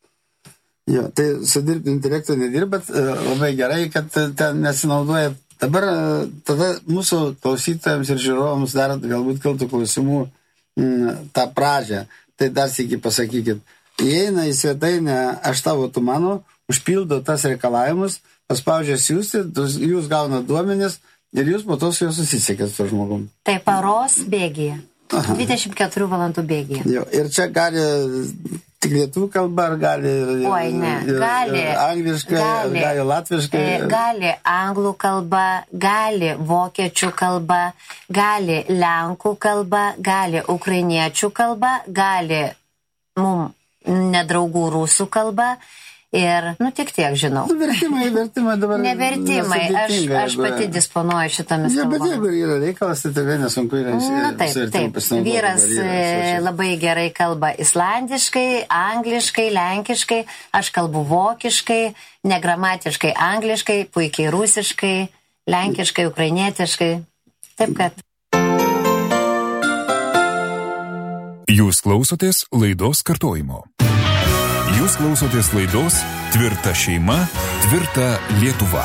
Jo, tai su dirbtiniu intelektu nedirbat, labai gerai, kad ten nesinaudojat. Dabar tada mūsų klausytojams ir žiūrovams dar galbūt kiltų klausimų m, tą pradžią. Tai dar sėki pasakykit. Įeina į svetainę aš tavo tu mano, užpildo tas reikalavimus, paspaudžia siųsti, jūs gauna duomenis ir jūs po to su juo susisiekėt su žmogum. Tai paros bėgyje. Aha. dvidešimt keturių valandų bėgyje. Jo, ir čia gali tik lietuvių kalba, ar gali, Oi, ne. gali angliškai, gali, gali latviškai? Gali anglų kalba, gali vokiečių kalba, gali lenkų kalba, gali ukrainiečių kalba, gali mum nedraugų rusų kalba. Ir, nu, tik tiek žinau. Nu, vertimai, vertimai dabar. Nevertimai, aš, aš pati disponuoju šitomis kalbomis. kalbomis. Bet jeigu yra reikalas, tai tikrai nesunku yra. Na, taip, taip. Vyras labai gerai kalba islandiškai, angliškai, lenkiškai, aš kalbu vokiškai, negramatiškai angliškai, puikiai rusiškai, lenkiškai, ukrainietiškai. Taip kad. Jūs klausotės laidos kartojimo. Jūs klausotės laidos Tvirta šeima, tvirta Lietuva.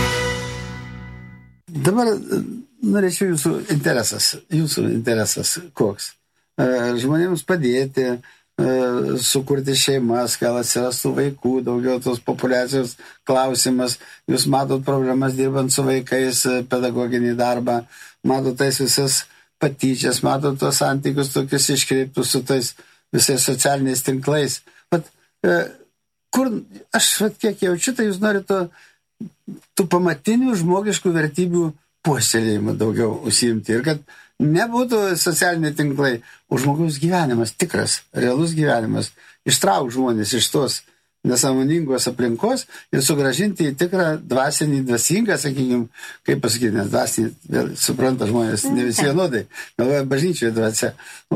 Dabar norėčiau jūsų interesas. Jūsų interesas koks? Žmonėms padėti, sukurti šeimas, gal atsirastų vaikų, daugiau tos populiacijos klausimas. Jūs matot problemas dirbant su vaikais, pedagoginį darbą, matot tais visas patyčias, matot tos santykius tokius iškreiptus su tais visais socialiniais tinklais. Bet kur, aš kiek jaučiu, tai jūs norite tų pamatinių žmogiškų vertybių puoselėjimą daugiau užsiimti. Ir kad nebūtų socialiniai tinklai, o žmogaus gyvenimas, tikras, realus gyvenimas, ištrauk žmonės iš tos nesąmoningos aplinkos ir sugrąžinti į tikrą dvasinį, dvasingą, sakykime, kaip pasakyti, nes dvasinį, vėl supranta žmonės, ne visi vienodai, galvoja bažnyčioje dvasia, o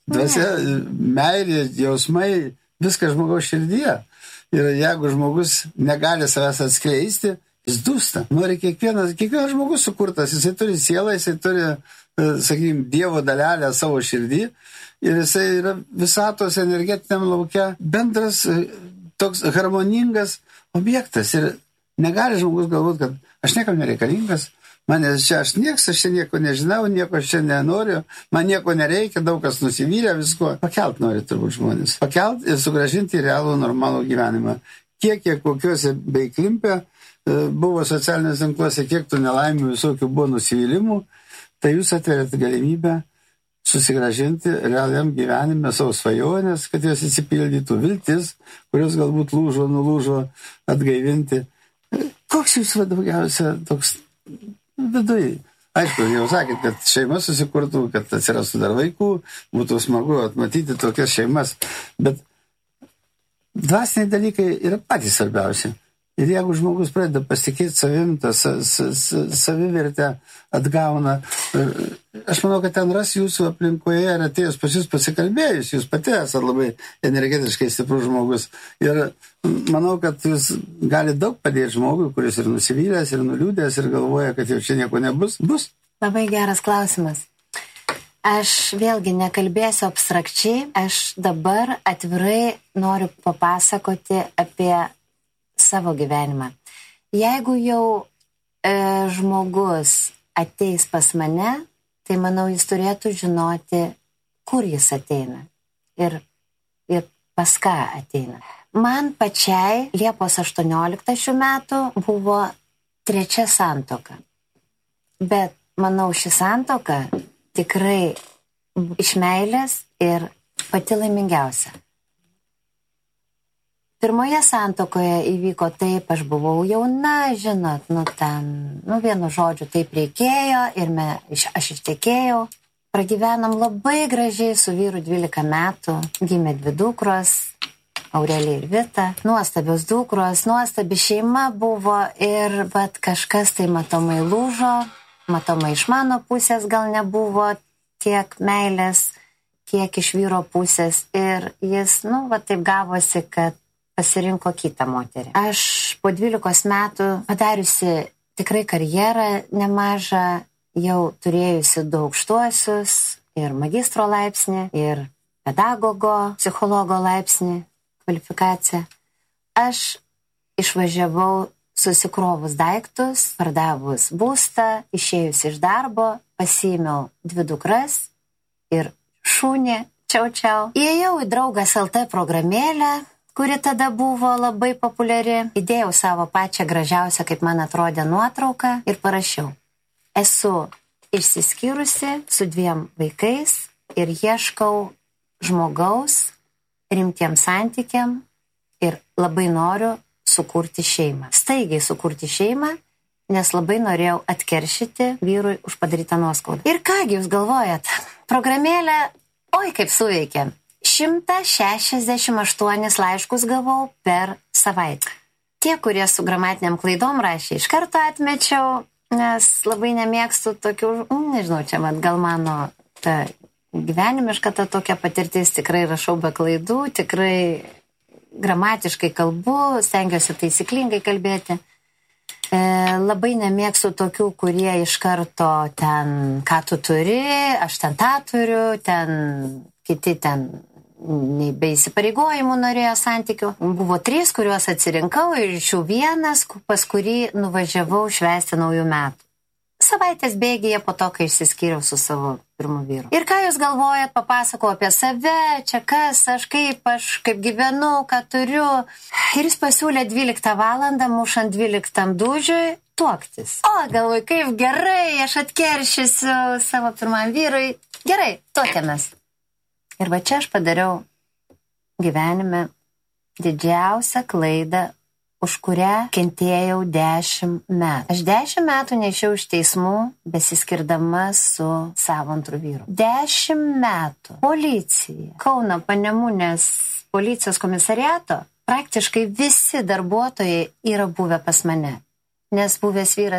Dvasia, meilė, jausmai, viskas žmogaus širdyje. Ir jeigu žmogus negali savęs atskleisti, jis dūsta. Nori kiekvienas, kiekvienas žmogus sukurtas, jisai turi sielą, jisai turi, sakykime, Dievo dalelę savo širdį ir jisai yra visatos energetiniam lauke bendras, toks harmoningas objektas. Ir negali žmogus galvoti, kad aš niekam nereikalingas, manęs čia aš nieks, aš čia nieko nežinau, nieko aš čia nenoriu, man nieko nereikia, daug kas nusivylė, visko. Pakelt nori turbūt žmonės. Pakelt ir sugrąžinti į realų normalų gyvenimą. Kiek, kiek kokiuose bei klimpe buvo socialinės tinkluose, kiek tų nelaimių visokių buvo nusivylimų, tai jūs atverėt galimybę susigrąžinti realiam gyvenime savo svajonės, kad jos įsipildytų, viltis, kurios galbūt lūžo, nulūžo, atgaivinti. Koks jūs daugiausia toks vidui? Aišku, jau sakėt, kad šeima susikurtų, kad atsirastų dar vaikų, būtų smagu atmatyti tokias šeimas, bet dvasiniai dalykai yra patys svarbiausi. Ir jeigu žmogus pradeda pasitikėti savim, tą savivertę atgauna, aš manau, kad ten ras jūsų aplinkoje ir atėjus pas jūs pasikalbėjus, jūs pati esate labai energetiškai stiprus žmogus. Ir manau, kad jūs galite daug padėti žmogui, kuris ir nusivylęs, ir nuliūdęs, ir galvoja, kad jau čia nieko nebus. Bus. Labai geras klausimas. Aš vėlgi nekalbėsiu abstrakčiai, aš dabar atvirai noriu papasakoti apie savo gyvenimą. Jeigu jau e, žmogus ateis pas mane, tai manau, jis turėtų žinoti, kur jis ateina ir, ir pas ką ateina. Man pačiai Liepos aštuonioliktą šių metų buvo trečia santuoka. Bet manau, ši santuoka tikrai iš meilės ir pati laimingiausia. Pirmoje santuokoje įvyko taip, aš buvau jauna, žinot, nu ten, nu vienu žodžiu taip reikėjo ir me, aš ištekėjau. Pragyvenom labai gražiai su vyru dvylika metų, gimė dvi dukros, Aurelija ir Vita, nuostabios dukros, nuostabi šeima buvo ir vat kažkas tai matomai lūžo, matomai iš mano pusės gal nebuvo tiek meilės, kiek iš vyro pusės ir jis, nu, va taip gavosi, kad pasirinko kitą moterį. Aš po dvylikos metų padariusi tikrai karjerą nemažą, jau turėjusi du aukštuosius ir magistro laipsnį, ir pedagogo, psichologo laipsnį, kvalifikaciją. Aš išvažiavau susikrovus daiktus, pardavus būstą, išėjus iš darbo, pasiėmiau dvi dukras ir šunį, čiau čiau. Įėjau į Draugas L T programėlę, kuri tada buvo labai populiari. Įdėjau savo pačią gražiausią, kaip man atrodė, nuotrauką ir parašiau. Esu išsiskyrusi su dviem vaikais ir ieškau žmogaus rimtiem santykiam ir labai noriu sukurti šeimą. Staigiai sukurti šeimą, nes labai norėjau atkeršyti vyrui už padarytą nuoskaudą. Ir kągi jūs galvojat? Programėlė, oi kaip suveikė. šimtas šešiasdešimt aštuonis laiškus gavau per savaitę. Tie, kurie su gramatiniam klaidom rašė, iš karto atmečiau, nes labai nemėgstu tokių, nežinau, čia man gal mano ta gyvenimiška ta tokia patirtis, tikrai rašau be klaidų, tikrai gramatiškai kalbu, stengiuosi taisyklingai kalbėti. E, labai nemėgstu tokių, kurie iš karto ten, ką tu turi, aš ten tą turiu, ten kiti ten nei be įsipareigojimų norėjo santykių. Buvo trys, kuriuos atsirinkau ir iš jų vienas, pas kurį nuvažiavau švęsti naujų metų. Savaitės bėgyje po to, kai išsiskyriau su savo pirmu vyru. Ir ką jūs galvojat, papasakau apie save, čia kas, aš kaip, aš kaip gyvenu, ką turiu. Ir jis pasiūlė dvyliktą valandą, mušant dvyliktam dūžiui, tuoktis. O, galvoju, kaip gerai, aš atkeršysiu savo pirmam vyrui. Gerai, tuokėmės. Ir va čia aš padariau gyvenime didžiausią klaidą, už kurią kentėjau dešimt metų. Aš dešimt metų nešiau iš teismų, besiskirdama su savo antru vyru. Dešimt metų. Policija, Kauno Panemunės policijos komisariato, praktiškai visi darbuotojai yra buvę pas mane. Nes buvęs vyras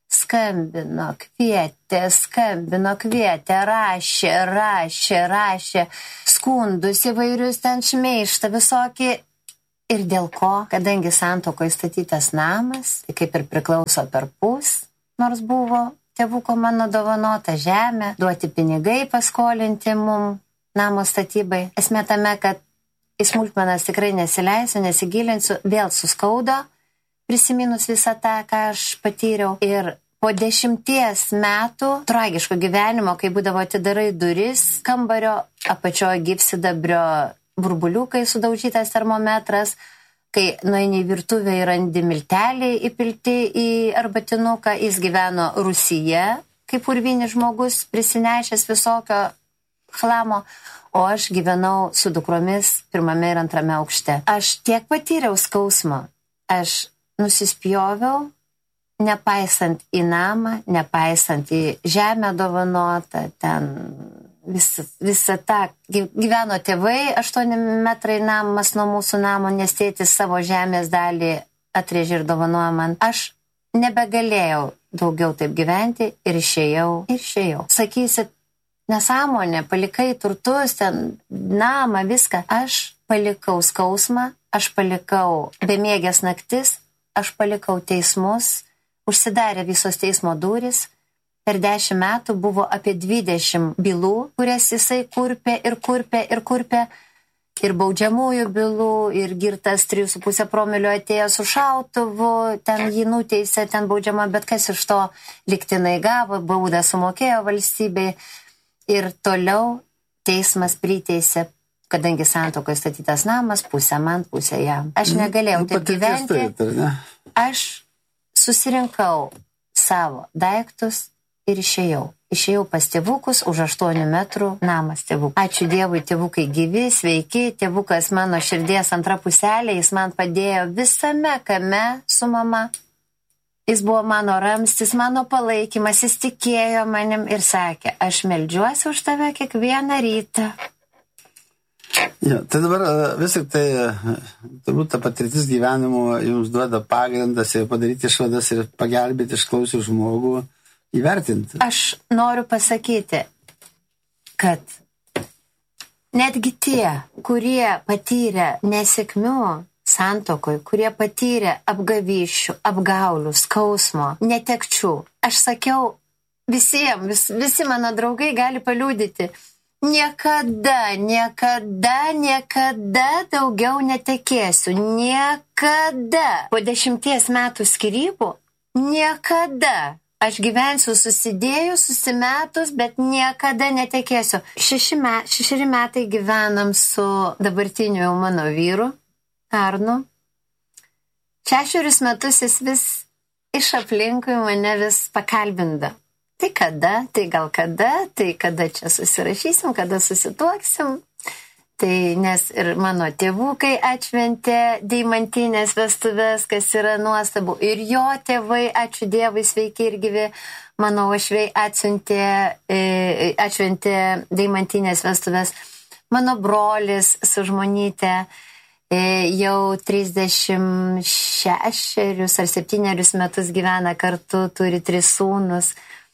skambino, kvietė, skambino, kvietė, rašė, rašė, rašė, skundus įvairius ten šmeištą, visokį. Ir dėl ko, kadangi santuokoje statytas namas, tai kaip ir priklauso per pus, nors buvo tėvuko mano dovanota žemė, duoti pinigai paskolinti mum namo statybai. Esmė tame, kad į smulkmenas tikrai nesileisiu, nesigilinsiu, vėl suskaudo, prisiminus visą tą, ką aš patyriau. Ir po dešimties metų tragiško gyvenimo, kai būdavo atidarai duris kambario, apačioje gyvsidabrio burbuliukai, sudaužytas termometras, kai nueini į virtuvę ir randi miltelį įpilti į arbatinuką, jis gyveno Rūsyje, kaip urvinis žmogus, prisinešęs visokio chlamo, o aš gyvenau su dukromis pirmame ir antrame aukšte. Aš tiek patyriau skausmo, aš nusispjoviau, nepaisant į namą, nepaisant į žemę dovanotą, ten visą, visą tą gyveno tėvai, aštuoni metrai namas nuo mūsų namo, nes tėtis savo žemės dalį atrėžė ir dovanojo man. Aš nebegalėjau daugiau taip gyventi ir išėjau, ir išėjau. Sakysit, nesąmonė, palikai turtus, ten namą, viską. Aš palikau skausmą, aš palikau bemiegės naktis, aš palikau teismus, užsidarė visos teismo durys. Per dešimt metų buvo apie dvidešimt bylų, kurias jisai kurpė ir kurpė ir kurpė. Ir baudžiamųjų bylų, ir girtas trijų su pusė promilio atėjo su šautuvu, ten jį nuteisė, ten baudžiama, bet kas iš to lygtinai gavo, baudą sumokėjo valstybei. Ir toliau teismas priteisė, kadangi santuokoje statytas namas, pusę man, pusę jam. Aš negalėjau taip gyventi. Aš susirinkau savo daiktus ir išėjau. Išėjau pas tėvukus, už aštuonių metrų namas tėvukų. Ačiū Dievui, tėvukai gyvi, sveiki, tėvukas mano širdies antra puselė, jis man padėjo visame kame su mama. Jis buvo mano ramstis, mano palaikymas, jis tikėjo manim ir sakė, aš meldžiuosi už tave kiekvieną rytą. Ja, tai dabar vis tik tai, turbūt ta patirtis gyvenimo jums duoda pagrindas ir padaryti išvadas ir pagelbėti išklausių žmogų įvertinti. Aš noriu pasakyti, kad netgi tie, kurie patyrė nesėkmių santuokoj, kurie patyrė apgavyšių, apgaulių, skausmo, netekčių. Aš sakiau visiems, vis, visi mano draugai gali paliudyti, niekada, niekada, niekada daugiau netekėsiu. Niekada. Po dešimties metų skyrybų, niekada. Aš gyvensiu susidėjus, susimetus, bet niekada netekėsiu. Šeši me, šešeri metai gyvenam su dabartiniu jau mano vyru, Arnu. Šešerius metus jis vis iš aplinkui mane vis pakalbinda. Tai kada, tai gal kada, tai kada čia susirašysim, kada susituoksim. Tai nes ir mano tėvukai atšventė deimantinės vestuvės, kas yra nuostabu. Ir jo tėvai, ačiū Dievui, sveiki ir gyvi, mano uošviai atšventė, atšventė deimantinės vestuvės. Mano brolis su žmonyte jau trisdešimt šešerius ar septynerius metus gyvena kartu, turi tris sūnus.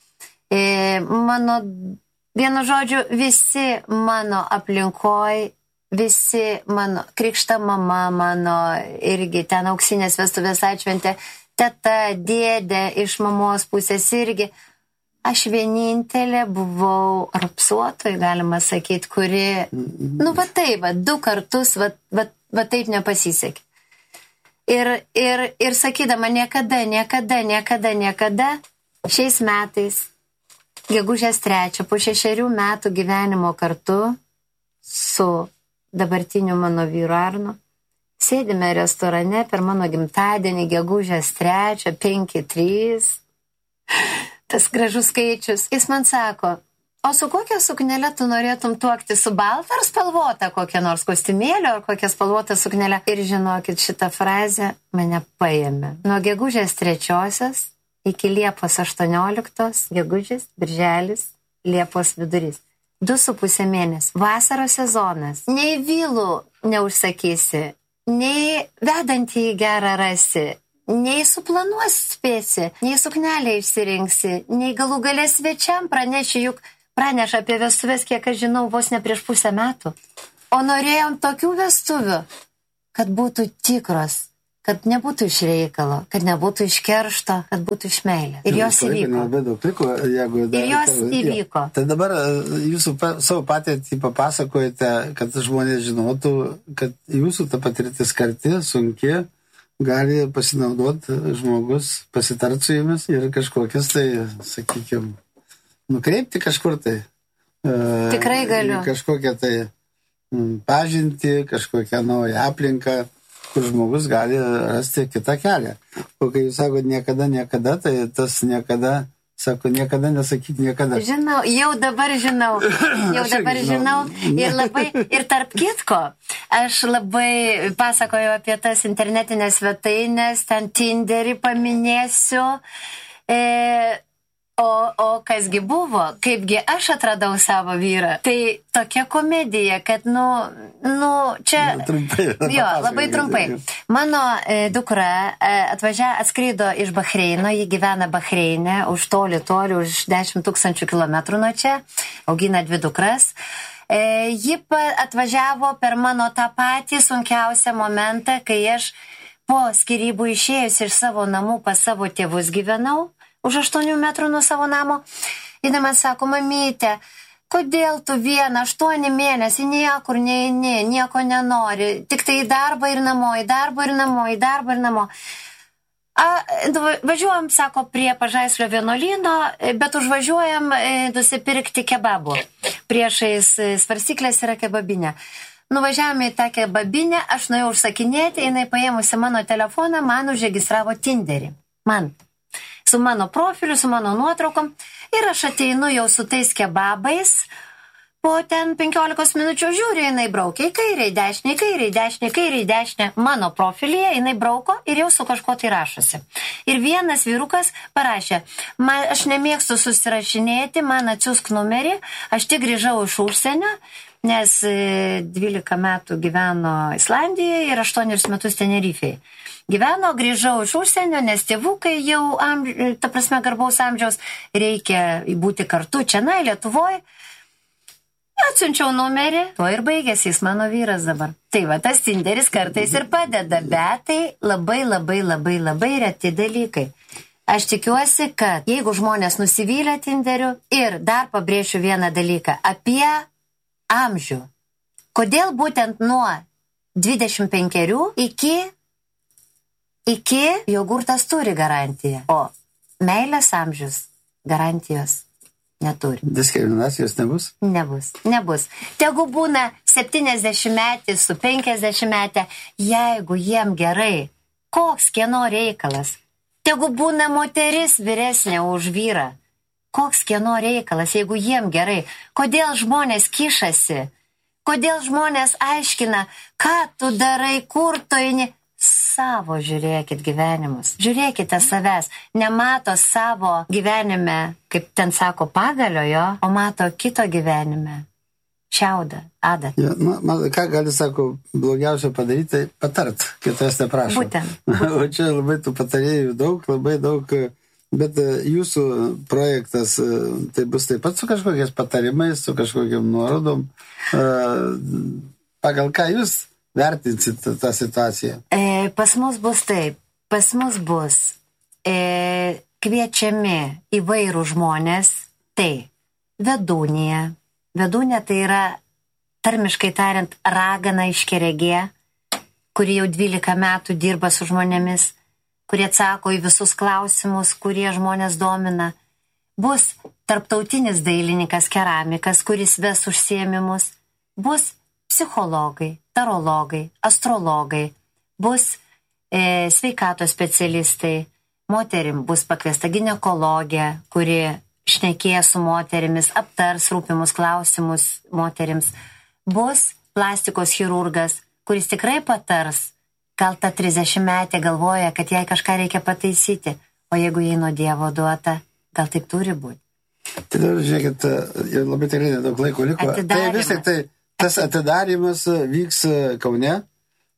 Mano, vienu žodžiu, visi mano aplinkoj, visi mano, krikšta mama mano irgi ten auksinės vestuvės atšventė, teta, dėdė iš mamos pusės irgi. Aš vienintelė buvau rapsuotoj, galima sakyti, kuri, nu va taip, va, du kartus, va, va, va taip nepasisekė. Ir, ir, ir sakydama niekada, niekada, niekada, niekada, šiais metais, gegužės trečią, po šešerių metų gyvenimo kartu su dabartiniu mano vyru Arnu, sėdime restorane per mano gimtadienį, gegužės trečią, penki trys, tas gražus skaičius. Jis man sako, o su kokia suknelė tu norėtum tuokti, su balta ar spalvota, kokia nors kostiumėlio ar kokia spalvota suknelė? Ir žinokit, šitą frazę mane paėmė. Nuo gegužės trečiosios iki Liepos aštuonioliktos, gegužės, birželis, Liepos vidurys. Du su pusė mėnesį. Vasaros sezonas. Nei vilų neužsakysi, nei vedantį į gerą rasi, nei suplanuos spėsi, nei suknelę išsirinksi, nei galų galės svečiam praneši, juk praneša apie vestuvės, kiek aš žinau, vos ne prieš pusę metų. O norėjom tokių vestuvių, kad būtų tikros, kad nebūtų iš reikalo, kad nebūtų iš keršto, kad būtų iš meilės. Ir jos įvyko. Daug liko, jeigu dar, ir jos kad, įvyko. Tai dabar jūsų pa, savo patirtį papasakojate, kad žmonės žinotų, kad jūsų ta patirtis karti, sunki, gali pasinaudoti žmogus, pasitart su jumis ir kažkokias tai, sakykime, nukreipti kažkur tai. Tikrai galiu. Kažkokią tai pažinti, kažkokią naują aplinką, kur žmogus gali rasti kitą kelią. O kai jūs sakote niekada, niekada, tai tas niekada, sako, niekada nesakyk niekada. Žinau, jau dabar žinau, jau dabar žinau. Ir labai, ir tarp kitko, aš labai pasakoju apie tas internetinės svetainės, ten Tinderį paminėsiu. E, O, o kasgi buvo, kaipgi aš atradau savo vyrą. Tai tokia komedija, kad, nu, nu čia... Trumpai. Jo, labai trumpai. Mano e, dukra e, atvažia, atskrido iš Bahreino, ji gyvena Bahreine, už toli, toli, už dešimt tūkstančių kilometrų nuo čia, augina dvi dukras. E, ji atvažiavo per mano tą patį sunkiausią momentą, kai aš po skyrybų išėjus iš savo namų pas savo tėvus gyvenau, už aštuonių metrų nuo savo namo. Ir man sako, mamytė, kodėl tu vieną aštuoni mėnesį niekur neini, nieko nenori, tik tai į darbą ir namo, į darbą ir namo, į darbą ir namo. A, važiuojam, sako, prie Pažaislio vienuolyno, bet užvažiuojam nusipirkti kebabų. Priešais svarstyklės yra kebabinė. Nuvažiavome į tą kebabinę, aš nuėjau užsakinėti, jinai paėmusi mano telefoną, man užregistravo Tinderį. Man. Su mano profiliu, su mano nuotraukom. Ir aš ateinu jau su tais kebabais. Po ten penkiolikos minučių žiūriu, jinai braukia į kairę, į dešinę, į kairę, į dešinę, į kairę, į dešinę. Mano profilyje jinai brauko ir jau su kažko tai rašosi. Ir vienas vyrukas parašė, man, aš nemėgstu susirašinėti, man atsiųsk numerį, aš tik grįžau iš užsienio, nes dvylika metų gyveno Islandijoje ir aštuonerius metus Tenerifėje. Gyveno, grįžau iš užsienio, nes tėvukai jau, amž... ta prasme, garbaus amžiaus, reikia būti kartu čia, na, Lietuvoje. Atsiunčiau numerį, tuo ir baigėsi, jis mano vyras dabar. Tai va, tas Tinderis kartais ir padeda, bet tai labai, labai, labai, labai reti dalykai. Aš tikiuosi, kad jeigu žmonės nusivylę Tinderiu, ir dar pabrėšiu vieną dalyką apie amžių. Kodėl būtent nuo dvidešimt penkerių iki... Iki jogurtas turi garantiją, o meilės amžius garantijos neturi. Diskriminacijos nebus? Nebus, nebus. Tegu būna septyniasdešimtmetis su penkiasdešimtmetė, jeigu jiem gerai, koks kieno reikalas. Tegu būna moteris vyresnė už vyrą, koks kieno reikalas, jeigu jiem gerai. Kodėl žmonės kišasi? Kodėl žmonės aiškina, ką tu darai, kur tu eini? Savo žiūrėkit gyvenimus, žiūrėkite savęs, nemato savo gyvenime, kaip ten sako, pagalio jo, o mato kito gyvenime, šiaudą, adą. Ja, na, man, ką gali, sako, blogiausia padaryti, tai patart, kitas neprašo. Būtent. būtent. O čia labai tų patarėjų daug, labai daug, bet jūsų projektas, tai bus taip pat su kažkokiais patarimais, su kažkokiam nuorodom, pagal ką jūs vertinsit tą situaciją? E, pas mus bus taip. Pas mus bus e, kviečiami įvairių žmonės. Tai vedūnija. Vedūnė tai yra, tarmiškai tariant, ragana iškeregė, kuri jau dvylika metų dirba su žmonėmis, kurie atsako į visus klausimus, kurie žmonės domina. Bus tarptautinis dailininkas, keramikas, kuris ves užsiėmimus. Bus psichologai, tarologai, astrologai, bus e, sveikato specialistai, moterim bus pakviesta ginekologė, kuri šnekės su moterimis, aptars rūpimus klausimus moterims, bus plastikos chirurgas, kuris tikrai patars, gal ta trisdešimtmetė galvoja, kad jai kažką reikia pataisyti, o jeigu jai nuo Dievo duota, gal taip turi būti. Tai dar, žiūrėkit, labai tikrai nedaug laiko liko. Tai vis tik tai tas atidarimas vyks Kaune,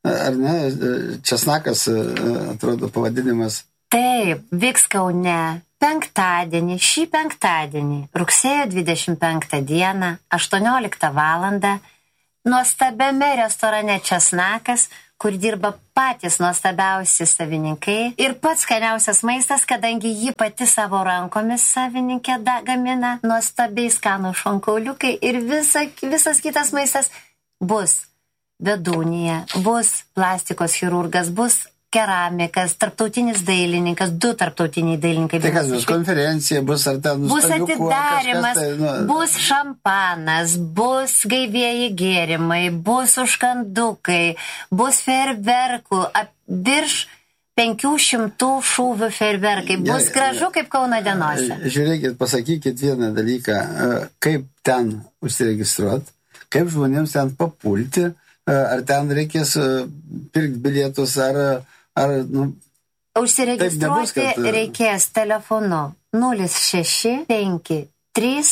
ar ne, Česnakas, atrodo, pavadinimas. Taip, vyks Kaune penktadienį, šį penktadienį, rugsėjo dvidešimt penktą dieną, aštuonioliktą valandą, nuostabiame restorane Česnakas, kur dirba patys nuostabiausi savininkai ir pats skaniausias maistas, kadangi jį pati savo rankomis savininkė da, gamina, nuostabiai skanų šonkauliukai ir visa, visas kitas maistas bus vedūnija, bus plastikos chirurgas, bus keramikas, tarptautinis dailininkas, du tarptautiniai dailininkai. Tai kas bus konferencija, bus ar ten bus atidarimas, tai, nu... bus šampanas, bus gaivieji gėrimai, bus užkandukai, bus fejerverkų, virš penkių šimtų šūvių fejerverkai. Bus ja, gražu kaip Kauno dienose. Žiūrėkit, pasakykit vieną dalyką, kaip ten užsiregistruoti, kaip žmonėms ten papulti, ar ten reikės pirkti bilietus, ar... Ar, nu, užsiregistruoti nebus, kad... reikės telefonu nulis šeši penki trys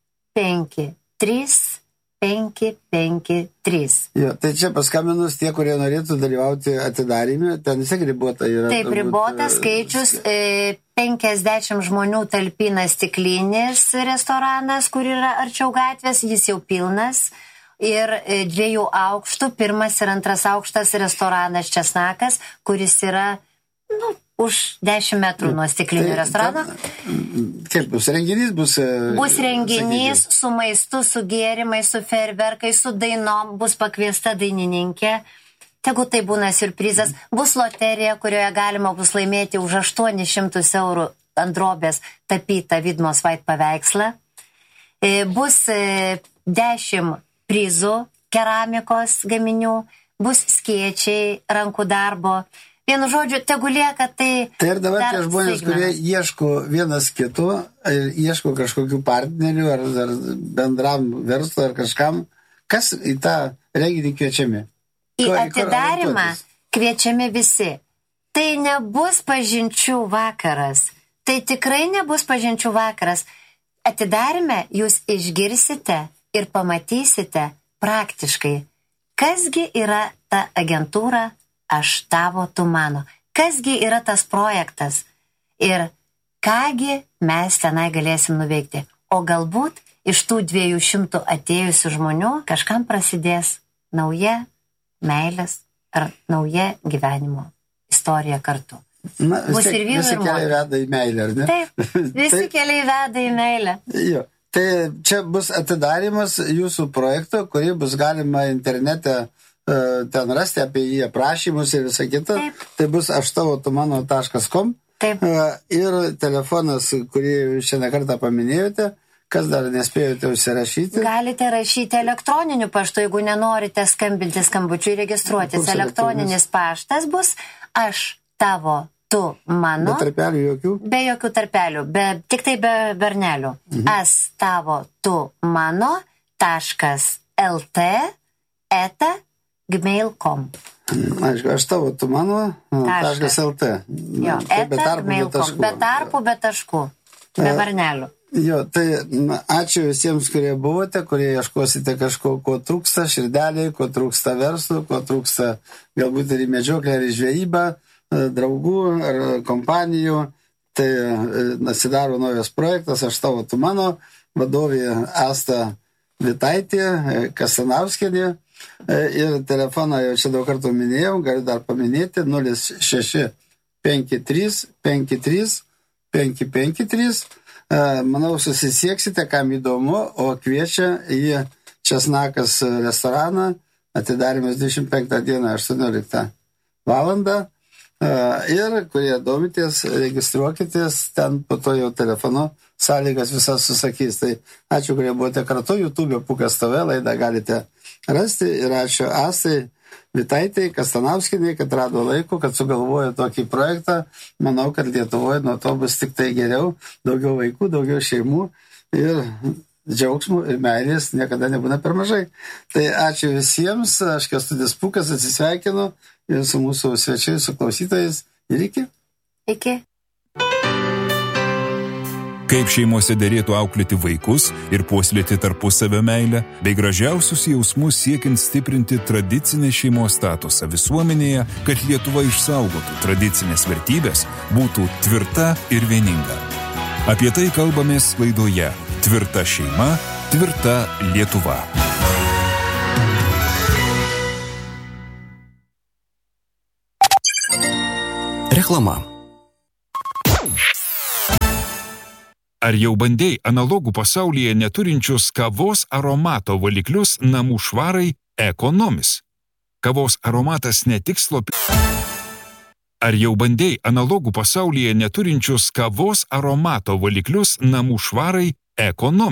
penki trys penki penki trys. Jo, tai čia paskambinus tie, kurie norėtų dalyvauti atidarime, ten vis tiek ribota yra. Taip, turbūt... ribotas skaičius, e, penkiasdešimt žmonių talpina stiklinis restoranas, kur yra arčiau gatvės, jis jau pilnas. Ir dviejų aukštų, pirmas ir antras aukštas restoranas Česnakas, kuris yra, nu, už dešimt metrų nuo stiklinio restorano. Kaip bus renginys? Bus, bus renginys sakykime. Su maistu, su gėrimais, su fejerverkai, su dainom, bus pakviesta dainininkė. Tegu tai būna siurprizas. Bus loterija, kurioje galima bus laimėti už aštuonis šimtus eurų ant drobės tapytą Vidmos Vait paveikslą. Bus dešimt prizų, keramikos gaminių, bus skėčiai, rankų darbo. Vienu žodžiu, tegu lieka tai... Tai ir dabar tie žmonės, staigmenas, kurie ieško vienas kitu, ieško kažkokių partnerių ar, ar bendram verslo ar kažkam, kas į tą renginį kviečiami? Į Ko, atidarimą kviečiami visi. Tai nebus pažinčių vakaras. Tai tikrai nebus pažinčių vakaras. Atidarime jūs išgirsite ir pamatysite praktiškai, kasgi yra ta agentūra Aš tavo, tu mano, kasgi yra tas projektas ir kągi mes tenai galėsim nuveikti. O galbūt iš tų dviejų šimtų atėjusių žmonių kažkam prasidės nauja meilės ar nauja gyvenimo istorija kartu. Na, bus tiek, ir vyrų visi ir moterų. Keliai veda į meilę, ar ne? Taip, visi Taip. keliai veda į meilę. Jo. Tai čia bus atidarimas jūsų projekto, kurį bus galima internete uh, ten rasti apie jį aprašymus ir visą kitą. Taip. Tai bus aš tavo tu mano taškas com Taip. Uh, ir telefonas, kurį šiandien kartą paminėjote, kas dar nespėjote užsirašyti. Galite rašyti elektroniniu paštu, jeigu nenorite skambinti skambučiu ir registruotis. Koks elektroninis paštas bus aš tavo tu mano. Be tarpelių jokių? Be jokių tarpelių, be, tik tai be bernelių. Mhm. As tavo tu mano taškas lt eta gmail taškas com. Aišku, aš tavo tu mano taškas lt. Jo, eta gmail taškas com. Be tarpų, be taškų. Be bernelių. Jo, tai na, ačiū visiems, kurie buvote, kurie ieškosite kažko, ko trūksta širdeliai, ko trūksta verslų, ko trūksta galbūt ir į medžioklę, ar į žvejybą, draugų ar kompanijų. Tai atsidaro naujas projektas, aš tavo tu mano, vadovė Asta Vitaitė, Kastanauskienė. Ir telefoną jau čia daug kartų minėjau, galiu dar paminėti, nulis šeši penki trys penki trys penki penki trys. Manau, susisieksite, kam įdomu, o kviečia į Česnakas restoraną, atidarimas dvidešimt penktą dieną, aštuonioliktą valandą. Ir kurie domitės, registruokitės, ten po to jau telefonu sąlygas visas susakys. Tai ačiū, kurie buvote kartu, YouTube Pukas T V laidą galite rasti ir ačiū Astai Vitaitai, Kastanauskienė, kad rado laiko, kad sugalvojo tokį projektą. Manau, kad Lietuvoje nuo to bus tik tai geriau, daugiau vaikų, daugiau šeimų ir džiaugsmų ir meilės niekada nebūna per mažai. Tai ačiū visiems, aš Kęstutis Pukas atsisveikinu ir su mūsų svečiais, su klausytojais ir iki. Iki. kaip šeimose derėtų auklėti vaikus ir puoselėti tarpusavio meilę, bei gražiausius jausmus siekiant stiprinti tradicinę šeimos statusą visuomenėje, kad Lietuva išsaugotų tradicinės vertybės, būtų tvirta ir vieninga. Apie tai kalbamės laidoje Tvirta šeima, tvirta Lietuva. Reklama. Ar jau bandei analogų pasaulyje neturinčius kavos aromato valiklius namų švarai Ekonomis? Kavos aromatas ne tik slopi... Ar jau bandei analogų pasaulyje neturinčius kavos aromato valiklius namų švarai Ekonomis?